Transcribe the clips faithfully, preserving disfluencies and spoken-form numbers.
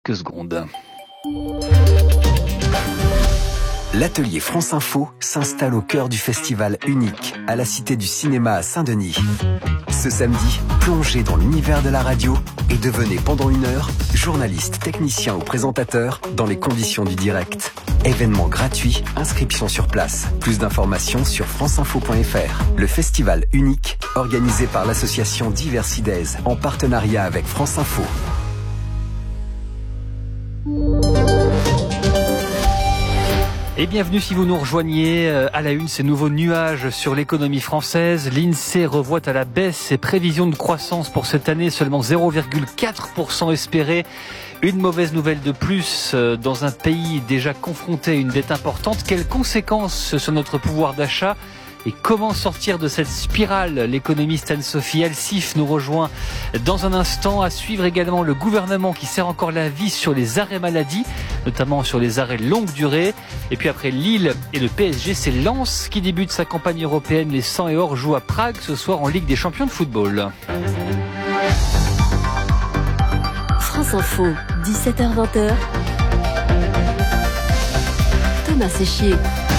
quelques secondes. L'atelier France Info s'installe au cœur du festival unique à la Cité du Cinéma à Saint-Denis. Ce samedi, plongez dans l'univers de la radio et devenez pendant une heure journaliste, technicien ou présentateur dans les conditions du direct. Événement gratuit, inscription sur place. Plus d'informations sur franceinfo point f r. Le festival unique, organisé par l'association Diversidays en partenariat avec France Info. Et bienvenue si vous nous rejoignez à la une, ces nouveaux nuages sur l'économie française. L'INSEE revoit à la baisse ses prévisions de croissance pour cette année, seulement zéro virgule quatre pour cent espéré. Une mauvaise nouvelle de plus dans un pays déjà confronté à une dette importante. Quelles conséquences sur notre pouvoir d'achat ? Et comment sortir de cette spirale ? L'économiste Anne-Sophie Alsif nous rejoint dans un instant. À suivre également le gouvernement qui serre encore la vis sur les arrêts maladie, notamment sur les arrêts longue durée. Et puis après Lille et le P S G, c'est Lens qui débute sa campagne européenne. Les cent et or jouent à Prague ce soir en Ligue des champions de football. France Info, dix-sept heures vingt. Thomas Séchier.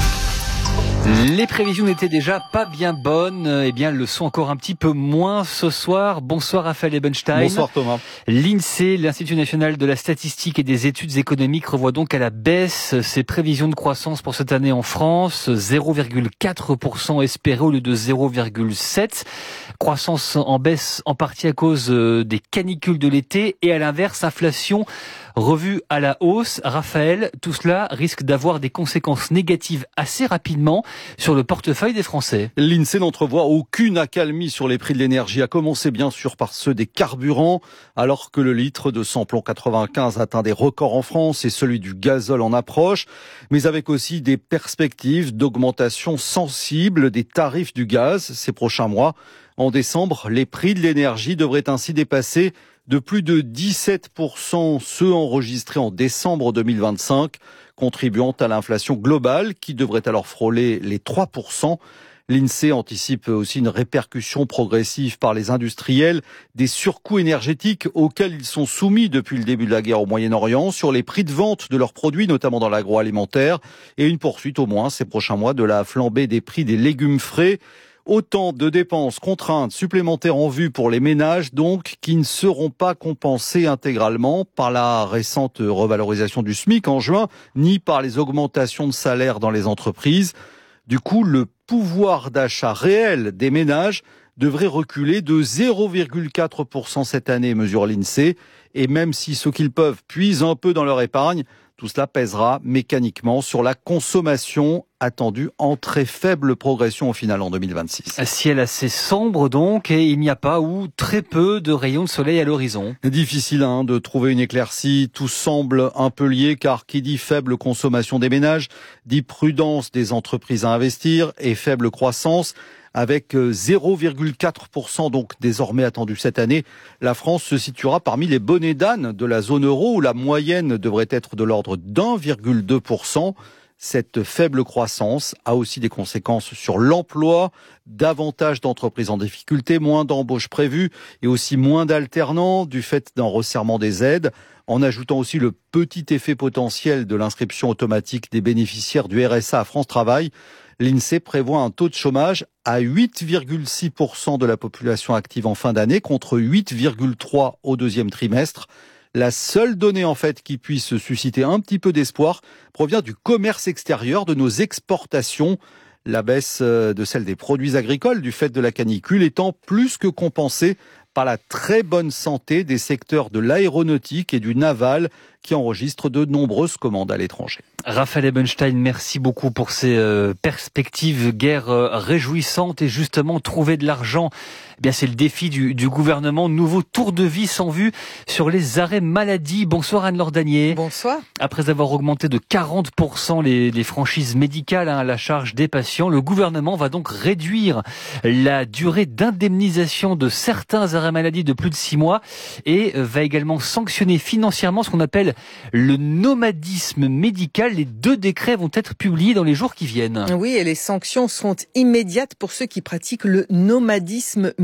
Les prévisions n'étaient déjà pas bien bonnes, eh bien elles le sont encore un petit peu moins ce soir. Bonsoir Raphaël Ebenstein. Bonsoir Thomas. L'INSEE, l'Institut National de la Statistique et des Études économiques, revoit donc à la baisse ses prévisions de croissance pour cette année en France. zéro virgule quatre pour cent espéré au lieu de zéro virgule sept. Croissance en baisse en partie à cause des canicules de l'été et à l'inverse, inflation revue à la hausse. Raphaël, tout cela risque d'avoir des conséquences négatives assez rapidement sur le portefeuille des Français. L'INSEE n'entrevoit aucune accalmie sur les prix de l'énergie, à commencer bien sûr par ceux des carburants, alors que le litre de samplon quatre-vingt-quinze atteint des records en France et celui du gazole en approche, mais avec aussi des perspectives d'augmentation sensible des tarifs du gaz ces prochains mois. En décembre, les prix de l'énergie devraient ainsi dépasser de plus de dix-sept pour cent ceux enregistrés en décembre deux mille vingt-cinq, contribuant à l'inflation globale qui devrait alors frôler les trois pour cent. L'INSEE anticipe aussi une répercussion progressive par les industriels des surcoûts énergétiques auxquels ils sont soumis depuis le début de la guerre au Moyen-Orient sur les prix de vente de leurs produits, notamment dans l'agroalimentaire, et une poursuite au moins ces prochains mois de la flambée des prix des légumes frais. Autant de dépenses contraintes supplémentaires en vue pour les ménages, donc, qui ne seront pas compensées intégralement par la récente revalorisation du SMIC en juin, ni par les augmentations de salaires dans les entreprises. Du coup, le pouvoir d'achat réel des ménages devrait reculer de zéro virgule quatre pour cent cette année, mesure l'INSEE. Et même si ceux qu'ils peuvent puisent un peu dans leur épargne, tout cela pèsera mécaniquement sur la consommation attendue en très faible progression au final en deux mille vingt-six. Un ciel assez sombre donc, et il n'y a pas ou très peu de rayons de soleil à l'horizon. Difficile hein, de trouver une éclaircie, tout semble un peu lié car qui dit faible consommation des ménages, dit prudence des entreprises à investir et faible croissance. Avec zéro virgule quatre pour cent donc désormais attendu cette année, la France se situera parmi les bonnets d'âne de la zone euro où la moyenne devrait être de l'ordre d'un virgule deux pour cent. Cette faible croissance a aussi des conséquences sur l'emploi, davantage d'entreprises en difficulté, moins d'embauches prévues et aussi moins d'alternants du fait d'un resserrement des aides, en ajoutant aussi le petit effet potentiel de l'inscription automatique des bénéficiaires du R S A à France Travail. L'INSEE prévoit un taux de chômage à huit virgule six pour cent de la population active en fin d'année contre huit virgule trois pour cent au deuxième trimestre. La seule donnée en fait qui puisse susciter un petit peu d'espoir provient du commerce extérieur, de nos exportations. La baisse de celle des produits agricoles du fait de la canicule étant plus que compensée par la très bonne santé des secteurs de l'aéronautique et du naval qui enregistrent de nombreuses commandes à l'étranger. Raphaël Ebenstein, merci beaucoup pour ces euh, perspectives guère euh, réjouissantes et justement trouver de l'argent. Eh bien, c'est le défi du, du gouvernement. Nouveau tour de vis en vue sur les arrêts maladie. Bonsoir Anne-Laure Danier. Bonsoir. Après avoir augmenté de quarante pour cent les, les franchises médicales hein, à la charge des patients, le gouvernement va donc réduire la durée d'indemnisation de certains arrêts maladie de plus de six mois et euh, va également sanctionner financièrement ce qu'on appelle le nomadisme médical. Les deux décrets vont être publiés dans les jours qui viennent. Oui, et les sanctions seront immédiates pour ceux qui pratiquent le nomadisme médical.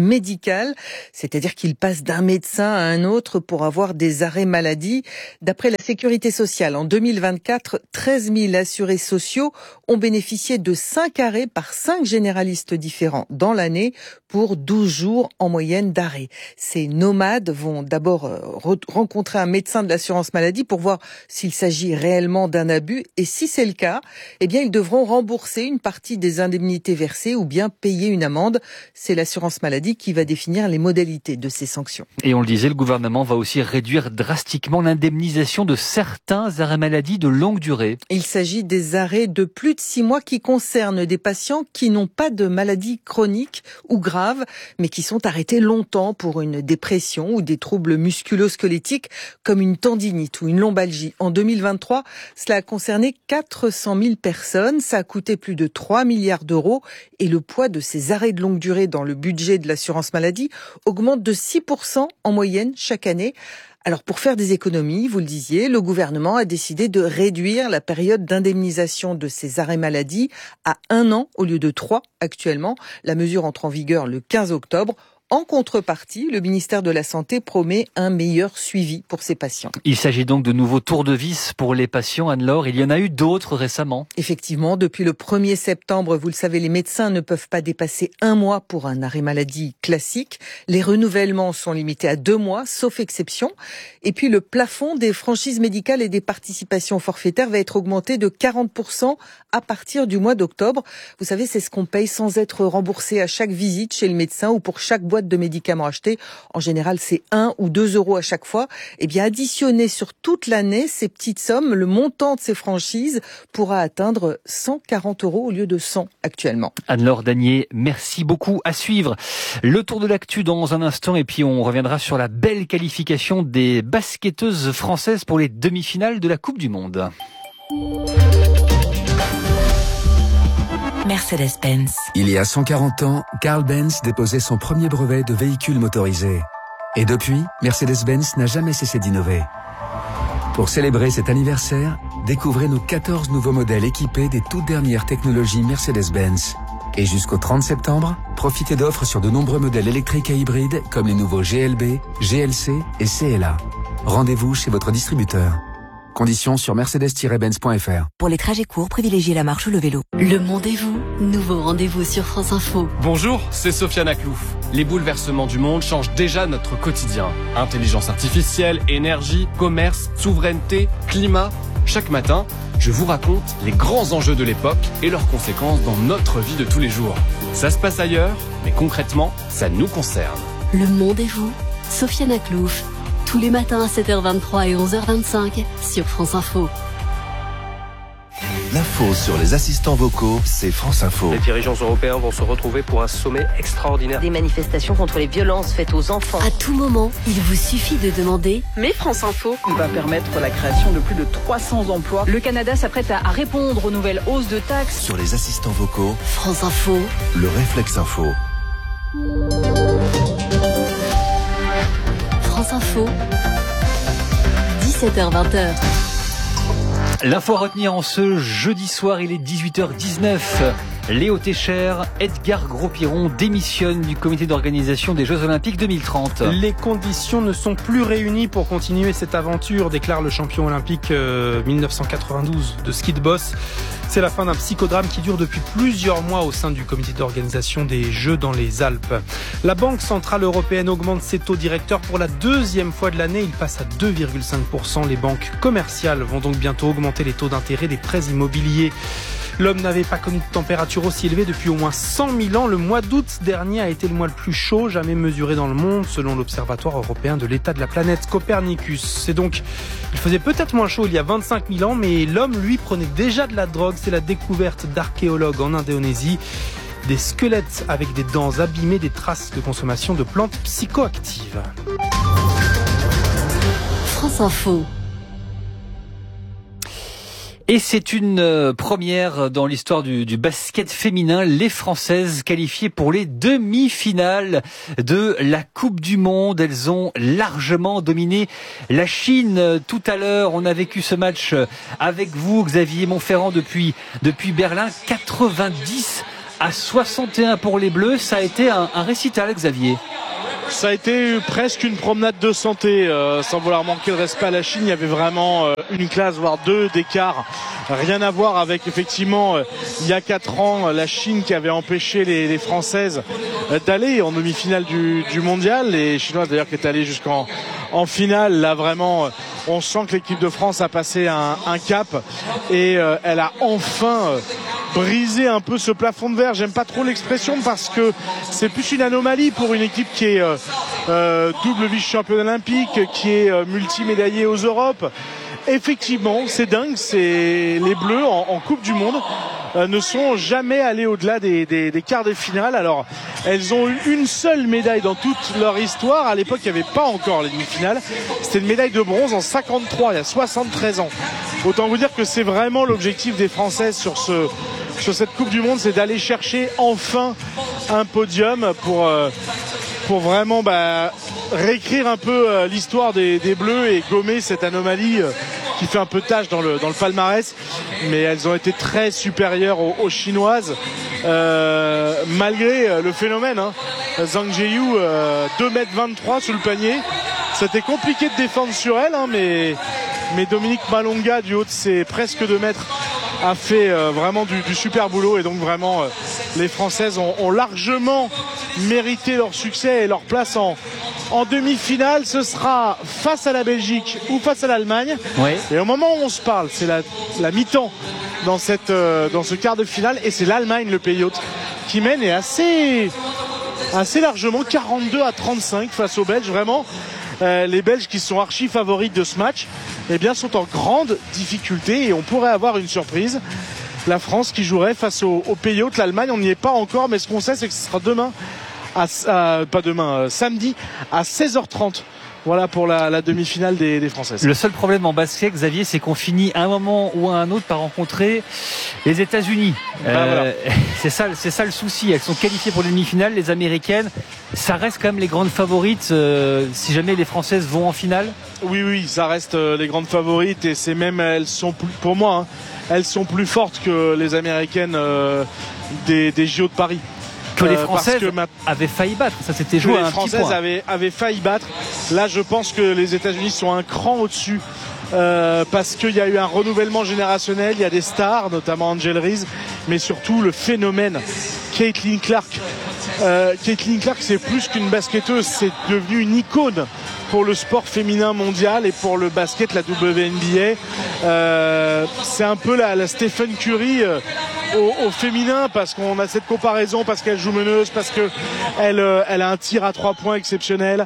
médical, c'est-à-dire qu'ils passent d'un médecin à un autre pour avoir des arrêts maladie. D'après la Sécurité sociale, en deux mille vingt-quatre, treize mille assurés sociaux ont bénéficié de cinq arrêts par cinq généralistes différents dans l'année pour douze jours en moyenne d'arrêt. Ces nomades vont d'abord re- rencontrer un médecin de l'assurance maladie pour voir s'il s'agit réellement d'un abus et si c'est le cas, eh bien ils devront rembourser une partie des indemnités versées ou bien payer une amende. C'est l'assurance maladie qui va définir les modalités de ces sanctions. Et on le disait, le gouvernement va aussi réduire drastiquement l'indemnisation de certains arrêts maladie de longue durée. Il s'agit des arrêts de plus de six mois qui concernent des patients qui n'ont pas de maladie chronique ou grave, mais qui sont arrêtés longtemps pour une dépression ou des troubles musculo-squelettiques comme une tendinite ou une lombalgie. En deux mille vingt-trois, cela a concerné quatre cent mille personnes, ça a coûté plus de trois milliards d'euros et le poids de ces arrêts de longue durée dans le budget de l'assurance maladie augmente de six pour cent en moyenne chaque année. Alors pour faire des économies, vous le disiez, le gouvernement a décidé de réduire la période d'indemnisation de ces arrêts maladie à un an au lieu de trois actuellement. La mesure entre en vigueur le quinze octobre. En contrepartie, le ministère de la Santé promet un meilleur suivi pour ces patients. Il s'agit donc de nouveaux tours de vis pour les patients, Anne-Laure. Il y en a eu d'autres récemment. Effectivement, depuis le premier septembre, vous le savez, les médecins ne peuvent pas dépasser un mois pour un arrêt maladie classique. Les renouvellements sont limités à deux mois, sauf exception. Et puis le plafond des franchises médicales et des participations forfaitaires va être augmenté de quarante pour cent à partir du mois d'octobre. Vous savez, c'est ce qu'on paye sans être remboursé à chaque visite chez le médecin ou pour chaque boîte de médicaments achetés. En général, c'est un ou deux euros à chaque fois. Eh bien, additionné sur toute l'année, ces petites sommes, le montant de ces franchises pourra atteindre cent quarante euros au lieu de cent actuellement. Anne-Laure Danier, merci beaucoup. À suivre le tour de l'actu dans un instant et puis on reviendra sur la belle qualification des basketteuses françaises pour les demi-finales de la Coupe du Monde. Mercedes-Benz. Il y a cent quarante ans, Carl Benz déposait son premier brevet de véhicule motorisé. Et depuis, Mercedes-Benz n'a jamais cessé d'innover. Pour célébrer cet anniversaire, découvrez nos quatorze nouveaux modèles équipés des toutes dernières technologies Mercedes-Benz. Et jusqu'au trente septembre, profitez d'offres sur de nombreux modèles électriques et hybrides comme les nouveaux G L B, G L C et C L A. Rendez-vous chez votre distributeur. Conditions sur mercedes tiret benz point f r. Pour les trajets courts, privilégiez la marche ou le vélo. Le Monde et vous, nouveau rendez-vous sur France Info. Bonjour, c'est Sofiane Aklouf. Les bouleversements du monde changent déjà notre quotidien. Intelligence artificielle, énergie, commerce, souveraineté, climat. Chaque matin, je vous raconte les grands enjeux de l'époque et leurs conséquences dans notre vie de tous les jours. Ça se passe ailleurs, mais concrètement, ça nous concerne. Le Monde et vous, Sofiane Aklouf. Tous les matins à sept heures vingt-trois et onze heures vingt-cinq sur France Info. L'info sur les assistants vocaux, c'est France Info. Les dirigeants européens vont se retrouver pour un sommet extraordinaire. Des manifestations contre les violences faites aux enfants. À tout moment, il vous suffit de demander « Mais France Info » va permettre la création de plus de trois cents emplois. Le Canada s'apprête à répondre aux nouvelles hausses de taxes. Sur les assistants vocaux, France Info, le réflexe info. France Info, dix-sept heures vingt. L'info à retenir en ce jeudi soir, il est dix-huit heures dix-neuf. Léo Técher, Edgar Gros-Piron démissionnent du comité d'organisation des Jeux Olympiques deux mille trente. Les conditions ne sont plus réunies pour continuer cette aventure, déclare le champion olympique euh, mille neuf cent quatre-vingt-douze de ski de boss. C'est la fin d'un psychodrame qui dure depuis plusieurs mois au sein du comité d'organisation des Jeux dans les Alpes. La Banque Centrale Européenne augmente ses taux directeurs pour la deuxième fois de l'année. Il passe à deux virgule cinq pour cent. Les banques commerciales vont donc bientôt augmenter les taux d'intérêt des prêts immobiliers. L'homme n'avait pas connu de température aussi élevée depuis au moins cent mille ans. Le mois d'août dernier a été le mois le plus chaud jamais mesuré dans le monde, selon l'Observatoire européen de l'état de la planète Copernicus. C'est donc, il faisait peut-être moins chaud il y a vingt-cinq mille ans, mais l'homme, lui, prenait déjà de la drogue. C'est la découverte d'archéologues en Indonésie. Des squelettes avec des dents abîmées, des traces de consommation de plantes psychoactives. France Info. Et c'est une première dans l'histoire du, du basket féminin. Les Françaises qualifiées pour les demi-finales de la Coupe du Monde. Elles ont largement dominé la Chine. Tout à l'heure, on a vécu ce match avec vous, Xavier Montferrand, depuis, depuis Berlin. quatre-vingt-dix à soixante et un pour les Bleus, ça a été un, un récital, Xavier. Ça a été presque une promenade de santé, euh, sans vouloir manquer le respect à la Chine. Il y avait vraiment euh, une classe, voire deux d'écart. Rien à voir avec effectivement euh, il y a quatre ans la Chine qui avait empêché les, les Françaises euh, d'aller en demi-finale du, du mondial. Les Chinoises d'ailleurs qui étaient allées jusqu'en en finale. Là vraiment, euh, on sent que l'équipe de France a passé un, un cap et euh, elle a enfin euh, brisé un peu ce plafond de verre. J'aime pas trop l'expression parce que c'est plus une anomalie pour une équipe qui est euh, euh, double vice-championne olympique, qui est euh, multimédaillée aux Europes. Effectivement, c'est dingue, c'est les Bleus en, en Coupe du Monde euh, ne sont jamais allés au-delà des, des, des quarts de finale. Alors, elles ont eu une seule médaille dans toute leur histoire. À l'époque, il n'y avait pas encore les demi-finales. C'était une médaille de bronze en cinquante-trois, il y a soixante-treize ans. Autant vous dire que c'est vraiment l'objectif des Françaises sur ce sur cette Coupe du Monde, c'est d'aller chercher enfin un podium pour euh, pour vraiment bah, réécrire un peu euh, l'histoire des, des Bleus et gommer cette anomalie euh, qui fait un peu tâche dans le, dans le palmarès. Mais elles ont été très supérieures aux, aux Chinoises, euh, malgré euh, le phénomène. Hein. Zhang Jiyu, euh, deux mètres vingt-trois sous le panier. C'était compliqué de défendre sur elle, hein, mais, mais Dominique Malonga, du haut de ses presque deux mètres, a fait euh, vraiment du, du super boulot. Et donc vraiment, euh, les Françaises ont, ont largement mérité leur succès et leur place en, en demi-finale. Ce sera face à la Belgique ou face à l'Allemagne. Oui. Et au moment où on se parle, c'est la, la mi-temps dans, cette, euh, dans ce quart de finale. Et c'est l'Allemagne, le pays hôte, qui mène et assez, assez largement, quarante-deux à trente-cinq face aux Belges. Vraiment, euh, les Belges qui sont archi favorites de ce match, eh bien, sont en grande difficulté et on pourrait avoir une surprise. La France qui jouerait face au, au pays hôte, l'Allemagne, on n'y est pas encore, mais ce qu'on sait, c'est que ce sera demain, à, à, pas demain, euh, samedi à seize heures trente. Voilà pour la, la demi-finale des, des Françaises. Le seul problème en basket, Xavier, c'est qu'on finit à un moment ou à un autre par rencontrer les États-Unis. Bah, euh, voilà. c'est ça, c'est ça le souci. Elles sont qualifiées pour les demi-finales, les Américaines. Ça reste quand même les grandes favorites euh, si jamais les Françaises vont en finale. Oui, oui, ça reste euh, les grandes favorites et c'est même, elles sont plus, pour moi, hein, elles sont plus fortes que les Américaines euh, des, des J O de Paris. Que les Françaises euh, ma... avaient failli battre, ça s'était joué que à un les Françaises petit point. Avaient, avaient failli battre. Là, je pense que les États-Unis sont un cran au-dessus. Euh, parce qu'il y a eu un renouvellement générationnel, il y a des stars, notamment Angel Reese, mais surtout le phénomène Caitlin Clark. Euh, Caitlin Clark, c'est plus qu'une basketteuse, c'est devenu une icône pour le sport féminin mondial et pour le basket, la W N B A. Euh, c'est un peu la, la Stephen Curry euh, au, au féminin, parce qu'on a cette comparaison, parce qu'elle joue meneuse, parce que elle, euh, elle a un tir à trois points exceptionnel.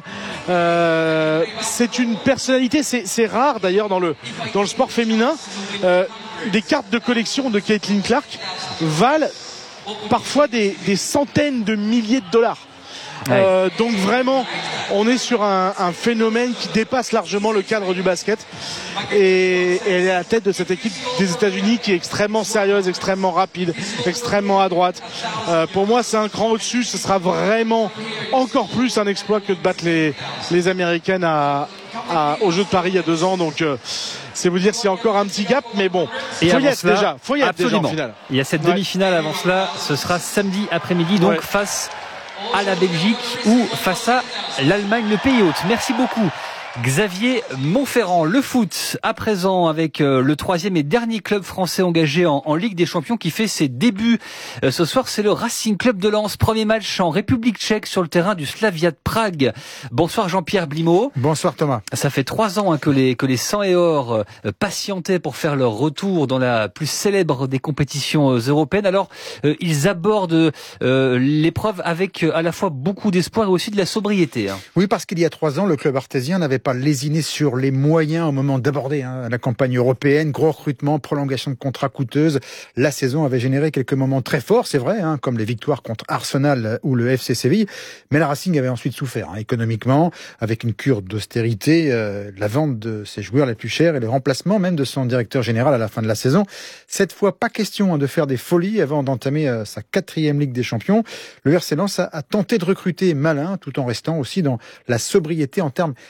Euh, c'est une personnalité, c'est, c'est rare d'ailleurs dans le, dans le sport féminin. Euh, des cartes de collection de Caitlin Clark valent parfois des, des centaines de milliers de dollars. Ouais. Euh, donc vraiment, on est sur un, un phénomène qui dépasse largement le cadre du basket et, et elle est à la tête de cette équipe des États-Unis qui est extrêmement sérieuse, extrêmement rapide, extrêmement à droite. Euh, pour moi, c'est un cran au-dessus. Ce sera vraiment encore plus un exploit que de battre les, les Américaines à, à, aux Jeux de Paris il y a deux ans. Donc euh, c'est vous dire s'il y a encore un petit gap, mais bon, et faut y être cela, déjà, faut y être absolument. déjà en finale. Il y a cette demi-finale avant cela, ce sera samedi après-midi, donc ouais. face à la Belgique ou face à l'Allemagne, le pays hôte. Merci beaucoup Xavier Montferrand. Le foot à présent avec le troisième et dernier club français engagé en, en Ligue des Champions qui fait ses débuts. Ce soir, c'est le Racing Club de Lens. Premier match en République tchèque sur le terrain du Slavia de Prague. Bonsoir Jean-Pierre Blimaud. Bonsoir Thomas. Ça fait trois ans hein, que les que les sang et or euh, patientaient pour faire leur retour dans la plus célèbre des compétitions euh, européennes. Alors, euh, ils abordent euh, l'épreuve avec euh, à la fois beaucoup d'espoir et aussi de la sobriété. Hein. Oui, parce qu'il y a trois ans, le club artésien n'avait pas lésiné sur les moyens au moment d'aborder hein, la campagne européenne. Gros recrutement, prolongation de contrats coûteuse. La saison avait généré quelques moments très forts, c'est vrai, hein, comme les victoires contre Arsenal ou le F C Séville. Mais la Racing avait ensuite souffert hein, économiquement, avec une cure d'austérité, euh, la vente de ses joueurs les plus chers et le remplacement même de son directeur général à la fin de la saison. Cette fois, pas question hein, de faire des folies avant d'entamer euh, sa quatrième Ligue des Champions. Le R C Lens a, a tenté de recruter malin, tout en restant aussi dans la sobriété en termes salariés.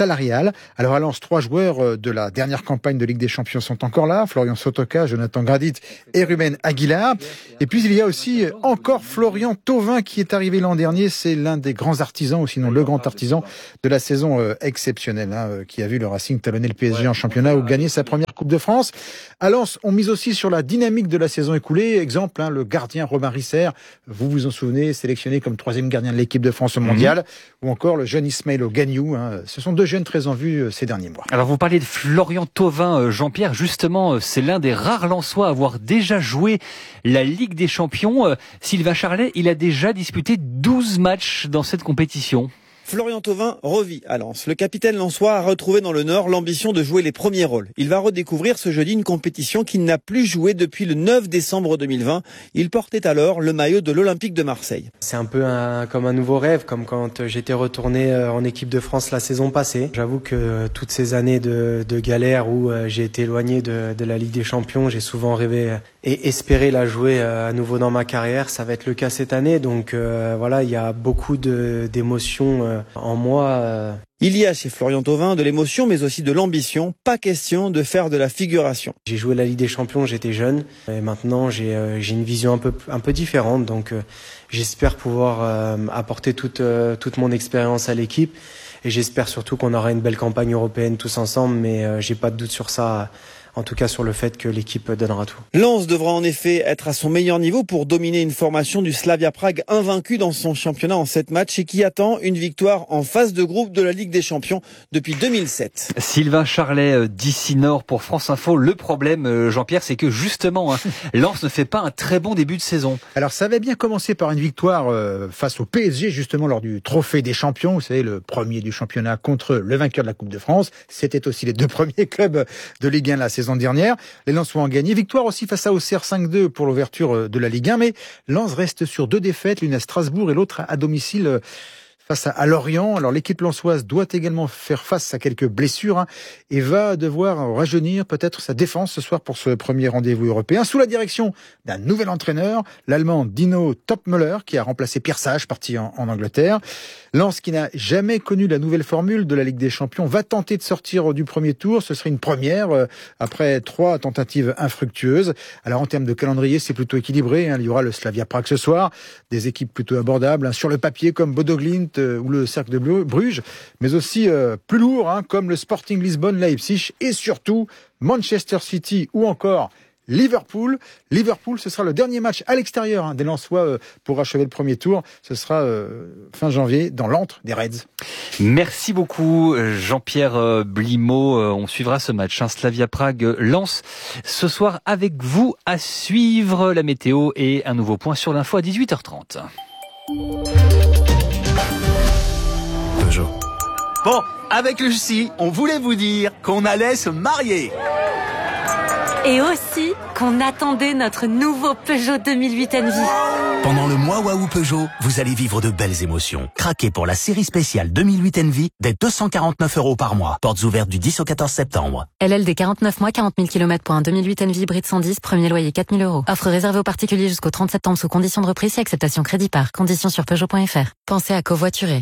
salariale. Alors à Lens, trois joueurs de la dernière campagne de Ligue des Champions sont encore là. Florian Sotoka, Jonathan Gradit et Ruben Aguilar. Et puis il y a aussi encore Florian Thauvin qui est arrivé l'an dernier. C'est l'un des grands artisans, ou sinon le grand artisan de la saison euh, exceptionnelle, hein, qui a vu le Racing talonner le P S G en championnat ou gagner sa première Coupe de France. À Lens, on mise aussi sur la dynamique de la saison écoulée. Exemple, hein, le gardien Robin Risser, vous vous en souvenez, sélectionné comme troisième gardien de l'équipe de France au mondial, mmh. ou encore le jeune Ismaël Gagnou. Hein. Ce sont deux jeunes très en vue euh, ces derniers mois. Alors vous parlez de Florian Thauvin, euh, Jean-Pierre, justement, euh, c'est l'un des rares Lensois à avoir déjà joué la Ligue des Champions. Euh, Sylvain Charlet, il a déjà disputé douze matchs dans cette compétition. Florian Thauvin revit à Lens. Le capitaine lensois a retrouvé dans le Nord l'ambition de jouer les premiers rôles. Il va redécouvrir ce jeudi une compétition qu'il n'a plus jouée depuis le neuf décembre deux mille vingt. Il portait alors le maillot de l'Olympique de Marseille. C'est un peu un, comme un nouveau rêve, comme quand j'étais retourné en équipe de France la saison passée. J'avoue que toutes ces années de, de galère où j'ai été éloigné de, de la Ligue des Champions, j'ai souvent rêvé et espéré la jouer à nouveau dans ma carrière. Ça va être le cas cette année, donc euh, voilà, il y a beaucoup de, d'émotions euh, en moi. Euh. Il y a chez Florian Thauvin de l'émotion mais aussi de l'ambition. Pas question de faire de la figuration. J'ai joué la Ligue des Champions, j'étais jeune et maintenant j'ai, euh, j'ai une vision un peu, un peu différente. Donc euh, j'espère pouvoir euh, apporter toute, euh, toute mon expérience à l'équipe et j'espère surtout qu'on aura une belle campagne européenne tous ensemble, mais euh, j'ai pas de doute sur ça. En tout cas sur le fait que l'équipe donnera tout. Lens devra en effet être à son meilleur niveau pour dominer une formation du Slavia Prague invaincu dans son championnat en sept matchs et qui attend une victoire en phase de groupe de la Ligue des Champions depuis deux mille sept. Sylvain Charlet d'ici Nord pour France Info. Le problème, Jean-Pierre, c'est que justement, hein, Lens ne fait pas un très bon début de saison. Alors ça avait bien commencé par une victoire euh, face au P S G justement lors du Trophée des Champions. Vous savez, le premier du championnat contre le vainqueur de la Coupe de France. C'était aussi les deux premiers clubs de Ligue un la saison dernière. Les Lensois ont gagné. Victoire aussi face à Auxerre cinq deux pour l'ouverture de la Ligue un. Mais Lens reste sur deux défaites, l'une à Strasbourg et l'autre à domicile face à Lorient. Alors l'équipe lensoise doit également faire face à quelques blessures hein, et va devoir rajeunir peut-être sa défense ce soir pour ce premier rendez-vous européen sous la direction d'un nouvel entraîneur, l'Allemand Dino Topmöller qui a remplacé Pierre Sage parti en, en Angleterre. Lens qui n'a jamais connu la nouvelle formule de la Ligue des Champions va tenter de sortir du premier tour. Ce serait une première euh, après trois tentatives infructueuses. Alors en termes de calendrier c'est plutôt équilibré. Hein. Il y aura le Slavia Prague ce soir, des équipes plutôt abordables hein, sur le papier comme Bodo Glimt ou le Cercle de Bruges, mais aussi euh, plus lourd, hein, comme le Sporting Lisbonne, Leipzig, et surtout Manchester City ou encore Liverpool. Liverpool, ce sera le dernier match à l'extérieur hein, des Lensois euh, pour achever le premier tour. Ce sera euh, fin janvier dans l'antre des Reds. Merci beaucoup Jean-Pierre Blimaud. On suivra ce match hein, Slavia Prague-Lens ce soir avec vous. À suivre la météo et un nouveau point sur l'info à dix-huit heures trente. Bon, avec Lucie, on voulait vous dire qu'on allait se marier. Et aussi qu'on attendait notre nouveau Peugeot deux mille huit Envy. Pendant le mois Waouh Peugeot, vous allez vivre de belles émotions. Craquez pour la série spéciale deux mille huit Envy dès deux cent quarante-neuf euros par mois. Portes ouvertes du dix au quatorze septembre. L L D quarante-neuf mois, quarante mille kilomètres pour un deux mille huit Envy hybride cent dix, premier loyer quatre mille euros. Offre réservée aux particuliers jusqu'au trente septembre sous conditions de reprise et acceptation crédit par. Conditions sur Peugeot point F R. Pensez à covoiturer.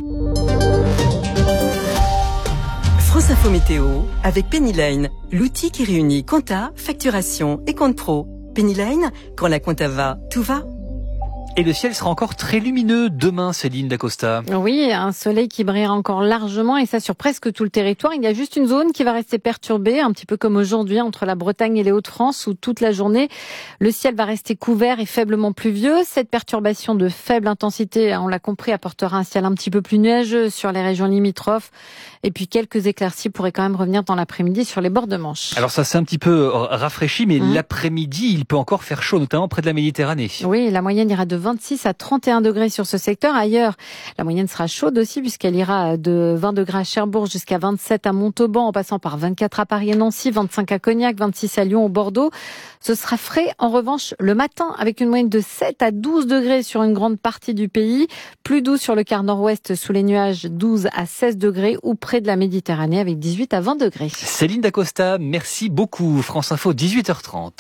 France Info Météo avec Pennyline, l'outil qui réunit compta, facturation et compte pro. Pennyline, quand la compta va, tout va. Et le ciel sera encore très lumineux demain, Céline Dacosta. Oui, un soleil qui brillera encore largement et ça sur presque tout le territoire. Il y a juste une zone qui va rester perturbée, un petit peu comme aujourd'hui entre la Bretagne et les Hauts-de-France où toute la journée, le ciel va rester couvert et faiblement pluvieux. Cette perturbation de faible intensité, on l'a compris, apportera un ciel un petit peu plus nuageux sur les régions limitrophes. Et puis quelques éclaircies pourraient quand même revenir dans l'après-midi sur les bords de Manche. Alors ça s'est un petit peu rafraîchi, mais mmh. l'après-midi, il peut encore faire chaud, notamment près de la Méditerranée. Oui, la moyenne ira de vingt-six à trente et un degrés sur ce secteur. Ailleurs, la moyenne sera chaude aussi puisqu'elle ira de vingt degrés à Cherbourg jusqu'à vingt-sept à Montauban en passant par vingt-quatre à Paris et Nancy, vingt-cinq à Cognac, vingt-six à Lyon, au Bordeaux. Ce sera frais en revanche le matin avec une moyenne de sept à douze degrés sur une grande partie du pays. Plus doux sur le quart nord-ouest sous les nuages, douze à seize degrés ou près de la Méditerranée avec dix-huit à vingt degrés. Céline Dacosta, merci beaucoup. France Info, dix-huit heures trente.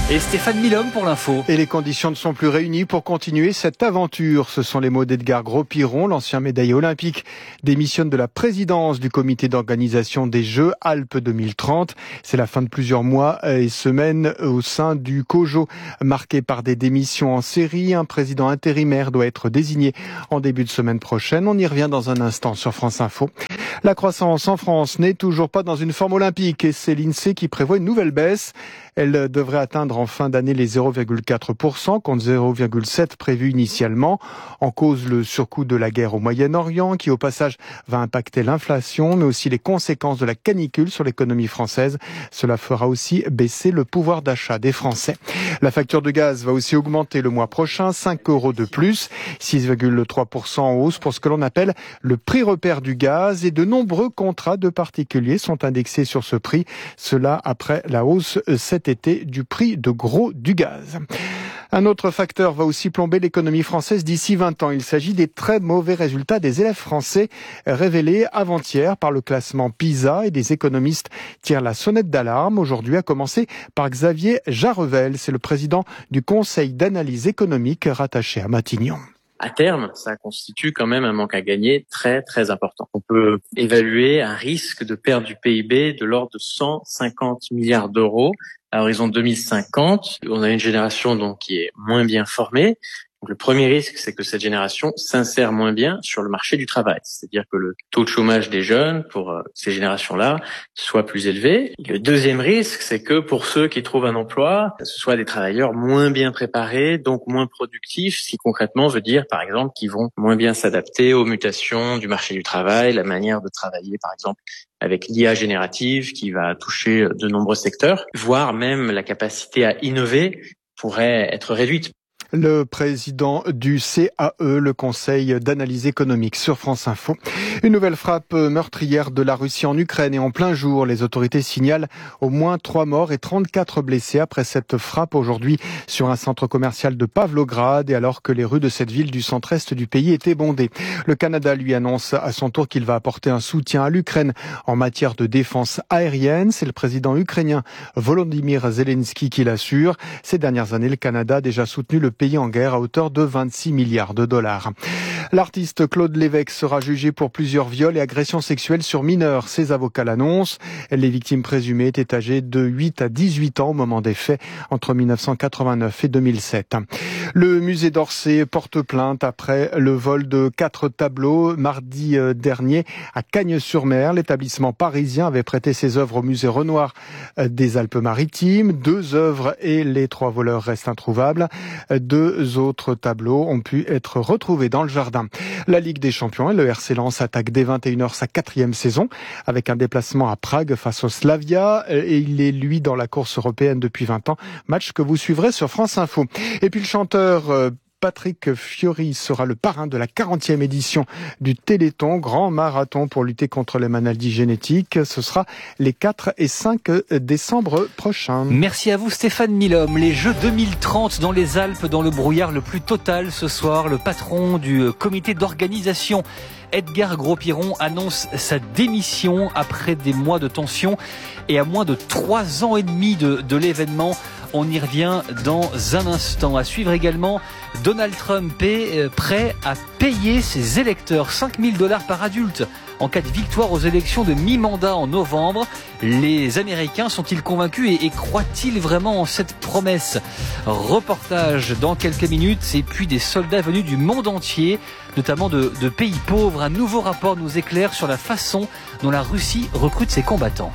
Et Stéphane Milhomme pour l'info. Et les conditions ne sont plus réunies pour continuer cette aventure. Ce sont les mots d'Edgar Gros-Piron, l'ancien médaillé olympique, démissionne de la présidence du comité d'organisation des Jeux Alpes deux mille trente. C'est la fin de plusieurs mois et semaines au sein du COJO, marqué par des démissions en série. Un président intérimaire doit être désigné en début de semaine prochaine. On y revient dans un instant sur France Info. La croissance en France n'est toujours pas dans une forme olympique et c'est l'INSEE qui prévoit une nouvelle baisse. Elle devrait atteindre en fin d'année les zéro virgule quatre pour cent contre zéro virgule sept prévu initialement. En cause, le surcoût de la guerre au Moyen-Orient qui au passage va impacter l'inflation mais aussi les conséquences de la canicule sur l'économie française. Cela fera aussi baisser le pouvoir d'achat des Français. La facture de gaz va aussi augmenter le mois prochain, cinq euros de plus, six virgule trois pour cent en hausse pour ce que l'on appelle le prix repère du gaz et de nombreux contrats de particuliers sont indexés sur ce prix. Cela après la hausse cet été du prix de gros du gaz. Un autre facteur va aussi plomber l'économie française d'ici vingt ans. Il s'agit des très mauvais résultats des élèves français révélés avant-hier par le classement PISA et des économistes tirent la sonnette d'alarme. Aujourd'hui, à commencer par Xavier Jarrevel. C'est le président du Conseil d'analyse économique rattaché à Matignon. À terme, ça constitue quand même un manque à gagner très très important. On peut évaluer un risque de perte du P I B de l'ordre de cent cinquante milliards d'euros à horizon deux mille cinquante. On a une génération donc qui est moins bien formée. Donc, le premier risque, c'est que cette génération s'insère moins bien sur le marché du travail. C'est-à-dire que le taux de chômage des jeunes pour euh, ces générations-là soit plus élevé. Et le deuxième risque, c'est que pour ceux qui trouvent un emploi, ce soit des travailleurs moins bien préparés, donc moins productifs, ce qui concrètement veut dire, par exemple, qu'ils vont moins bien s'adapter aux mutations du marché du travail, la manière de travailler, par exemple, avec l'I A générative qui va toucher de nombreux secteurs, voire même la capacité à innover pourrait être réduite. Le président du C A E, le Conseil d'analyse économique sur France Info. Une nouvelle frappe meurtrière de la Russie en Ukraine et en plein jour. Les autorités signalent au moins trois morts et trente-quatre blessés après cette frappe aujourd'hui sur un centre commercial de Pavlograd et alors que les rues de cette ville du centre-est du pays étaient bondées. Le Canada lui annonce à son tour qu'il va apporter un soutien à l'Ukraine en matière de défense aérienne. C'est le président ukrainien Volodymyr Zelensky qui l'assure. Ces dernières années, le Canada a déjà soutenu le pays en guerre à hauteur de vingt-six milliards de dollars. L'artiste Claude Lévesque sera jugé pour plusieurs viols et agressions sexuelles sur mineurs. Ses avocats l'annoncent. Les victimes présumées étaient âgées de huit à dix-huit ans au moment des faits, entre mille neuf cent quatre-vingt-neuf et deux mille sept. Le musée d'Orsay porte plainte après le vol de quatre tableaux mardi dernier à Cagnes-sur-Mer. L'établissement parisien avait prêté ses œuvres au musée Renoir des Alpes-Maritimes. Deux œuvres et les trois voleurs restent introuvables. Deux autres tableaux ont pu être retrouvés dans le jardin. La Ligue des Champions et le R C Lens attaque dès vingt et une heures sa quatrième saison avec un déplacement à Prague face au Slavia et il est lui dans la course européenne depuis vingt ans. Match que vous suivrez sur France Info. Et puis le chanteur euh, Patrick Fiori sera le parrain de la quarantième édition du Téléthon, grand marathon pour lutter contre les maladies génétiques. Ce sera les quatre et cinq décembre prochains. Merci à vous Stéphane Milhomme. Les Jeux deux mille trente dans les Alpes, dans le brouillard le plus total ce soir. Le patron du comité d'organisation, Edgar Gros-Piron, annonce sa démission après des mois de tension et à moins de trois ans et demi de, de l'événement. On y revient dans un instant. À suivre également, Donald Trump est prêt à payer ses électeurs cinq mille dollars par adulte en cas de victoire aux élections de mi-mandat en novembre. Les Américains sont-ils convaincus et, et croient-ils vraiment en cette promesse? Reportage dans quelques minutes et puis des soldats venus du monde entier, notamment de, de pays pauvres. Un nouveau rapport nous éclaire sur la façon dont la Russie recrute ses combattants.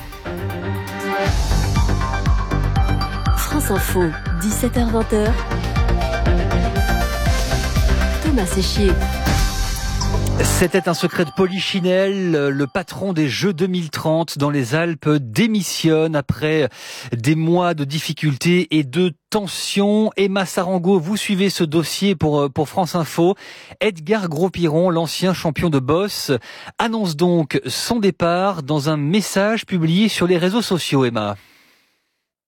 France Info, dix-sept heures vingt. Thomas Séchier. C'était un secret de polichinelle. Le patron des Jeux deux mille trente dans les Alpes démissionne après des mois de difficultés et de tensions. Emma Sarango, vous suivez ce dossier pour, pour France Info. Edgar Gros-Piron, l'ancien champion de boss, annonce donc son départ dans un message publié sur les réseaux sociaux, Emma.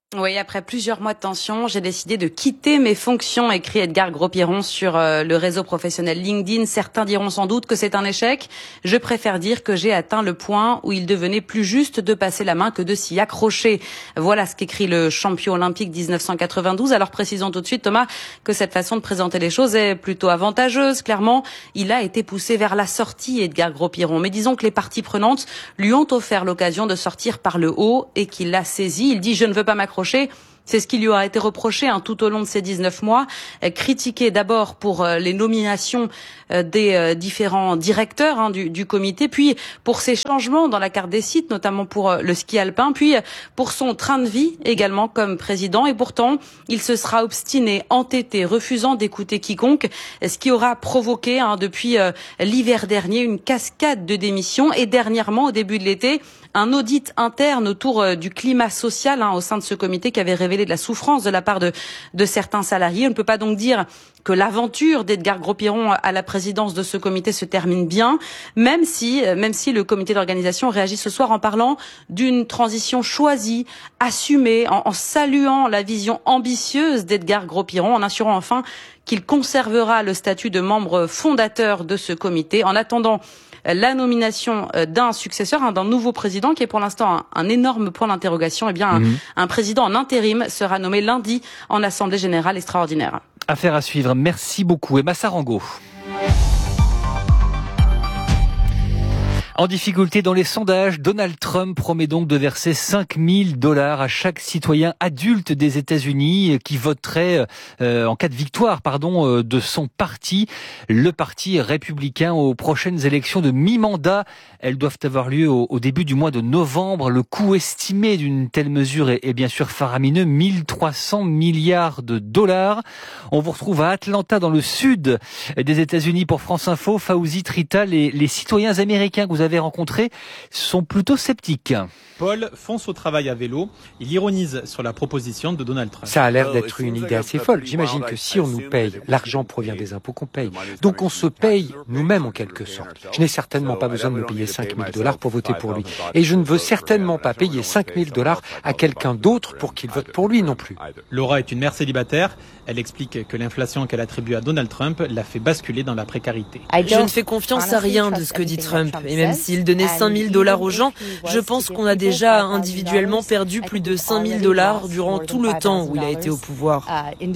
Oui, après plusieurs mois de tension, j'ai décidé de quitter mes fonctions, écrit Edgar Gros-Piron sur euh, le réseau professionnel LinkedIn. Certains diront sans doute que c'est un échec. Je préfère dire que j'ai atteint le point où il devenait plus juste de passer la main que de s'y accrocher. Voilà ce qu'écrit le champion olympique dix-neuf cent quatre-vingt-douze. Alors précisons tout de suite, Thomas, que cette façon de présenter les choses est plutôt avantageuse. Clairement, il a été poussé vers la sortie, Edgar Gros-Piron. Mais disons que les parties prenantes lui ont offert l'occasion de sortir par le haut et qu'il l'a saisi. Il dit « je ne veux pas m'accrocher ». C'est ce qui lui a été reproché hein, tout au long de ces dix-neuf mois. Euh, critiqué d'abord pour euh, les nominations euh, des euh, différents directeurs hein, du, du comité, puis pour ses changements dans la carte des sites, notamment pour euh, le ski alpin, puis euh, pour son train de vie également comme président. Et pourtant, il se sera obstiné, entêté, refusant d'écouter quiconque, ce qui aura provoqué hein, depuis euh, l'hiver dernier une cascade de démissions et dernièrement, au début de l'été, un audit interne autour euh, du climat social hein, au sein de ce comité qui avait révélé de la souffrance de la part de, de certains salariés. On ne peut pas donc dire que l'aventure d'Edgar Gros-Piron à la présidence de ce comité se termine bien, même si, même si le comité d'organisation réagit ce soir en parlant d'une transition choisie, assumée, en, en saluant la vision ambitieuse d'Edgar Gros-Piron, en assurant enfin qu'il conservera le statut de membre fondateur de ce comité. En attendant la nomination d'un successeur, hein, d'un nouveau président, qui est pour l'instant un, un énorme point d'interrogation, eh bien, mmh. un, un président en intérim sera nommé lundi en Assemblée générale extraordinaire. Affaire à suivre. Merci beaucoup. Emma Sarango. En difficulté dans les sondages, Donald Trump promet donc de verser cinq mille dollars à chaque citoyen adulte des États-Unis qui voterait euh, en cas de victoire, pardon, euh, de son parti, le parti républicain, aux prochaines élections de mi-mandat. Elles doivent avoir lieu au, au début du mois de novembre. Le coût estimé d'une telle mesure est, est bien sûr faramineux, mille trois cents milliards de dollars. On vous retrouve à Atlanta, dans le sud des États-Unis, pour France Info. Fawzi Trita, les, les citoyens américains que vous avez rencontrés sont plutôt sceptiques. Paul fonce au travail à vélo. Il ironise sur la proposition de Donald Trump. Ça a l'air d'être une idée assez folle. J'imagine que si on nous paye, l'argent provient des impôts qu'on paye. Donc on se paye nous-mêmes en quelque sorte. Je n'ai certainement pas besoin de me payer cinq mille dollars pour voter pour lui. Et je ne veux certainement pas payer cinq mille dollars à quelqu'un d'autre pour qu'il vote pour lui non plus. Laura est une mère célibataire. Elle explique que l'inflation qu'elle attribue à Donald Trump l'a fait basculer dans la précarité. Je ne fais confiance à rien de ce que dit Trump. Et même s'il donnait cinq mille dollars aux gens, je pense qu'on a déjà individuellement perdu plus de cinq mille dollars durant tout le temps où il a été au pouvoir.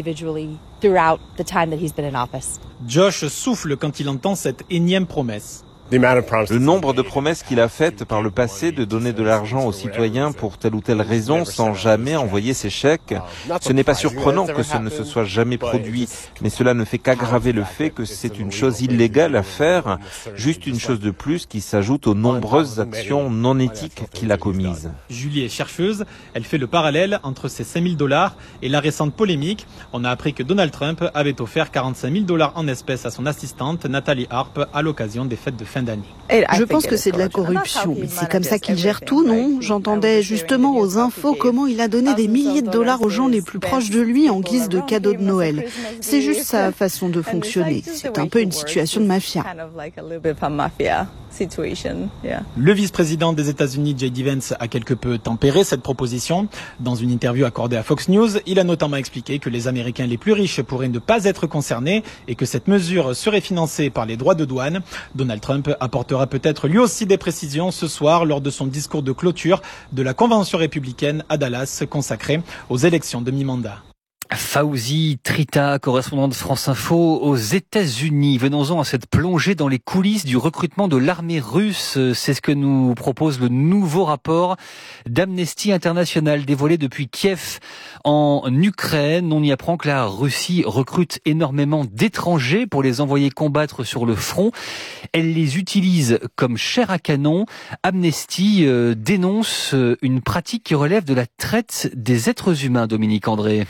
Josh souffle quand il entend cette énième promesse. Le nombre de promesses qu'il a faites par le passé de donner de l'argent aux citoyens pour telle ou telle raison sans jamais envoyer ses chèques, ce n'est pas surprenant que ce ne se soit jamais produit, mais cela ne fait qu'aggraver le fait que c'est une chose illégale à faire, juste une chose de plus qui s'ajoute aux nombreuses actions non éthiques qu'il a commises. Julie est chercheuse, elle fait le parallèle entre ces cinq mille dollars et la récente polémique. On a appris que Donald Trump avait offert quarante-cinq mille dollars en espèces à son assistante Nathalie Harp à l'occasion des fêtes de fin d'année. Je pense que c'est de la corruption, mais c'est comme ça qu'il gère tout, non? J'entendais justement aux infos comment il a donné des milliers de dollars aux gens les plus proches de lui en guise de cadeau de Noël. C'est juste sa façon de fonctionner. C'est un peu une situation de mafia. Le vice-président des États-Unis, J D Vance, a quelque peu tempéré cette proposition. Dans une interview accordée à Fox News, il a notamment expliqué que les Américains les plus riches pourraient ne pas être concernés et que cette mesure serait financée par les droits de douane. Donald Trump apportera peut-être lui aussi des précisions ce soir lors de son discours de clôture de la convention républicaine à Dallas consacrée aux élections de mi-mandat. Fawzi Trita, correspondant de France Info aux États-Unis. Venons-en à cette plongée dans les coulisses du recrutement de l'armée russe. C'est ce que nous propose le nouveau rapport d'Amnesty International dévoilé depuis Kiev en Ukraine. On y apprend que la Russie recrute énormément d'étrangers pour les envoyer combattre sur le front. Elle les utilise comme chair à canon. Amnesty euh, dénonce une pratique qui relève de la traite des êtres humains, Dominique André. Depuis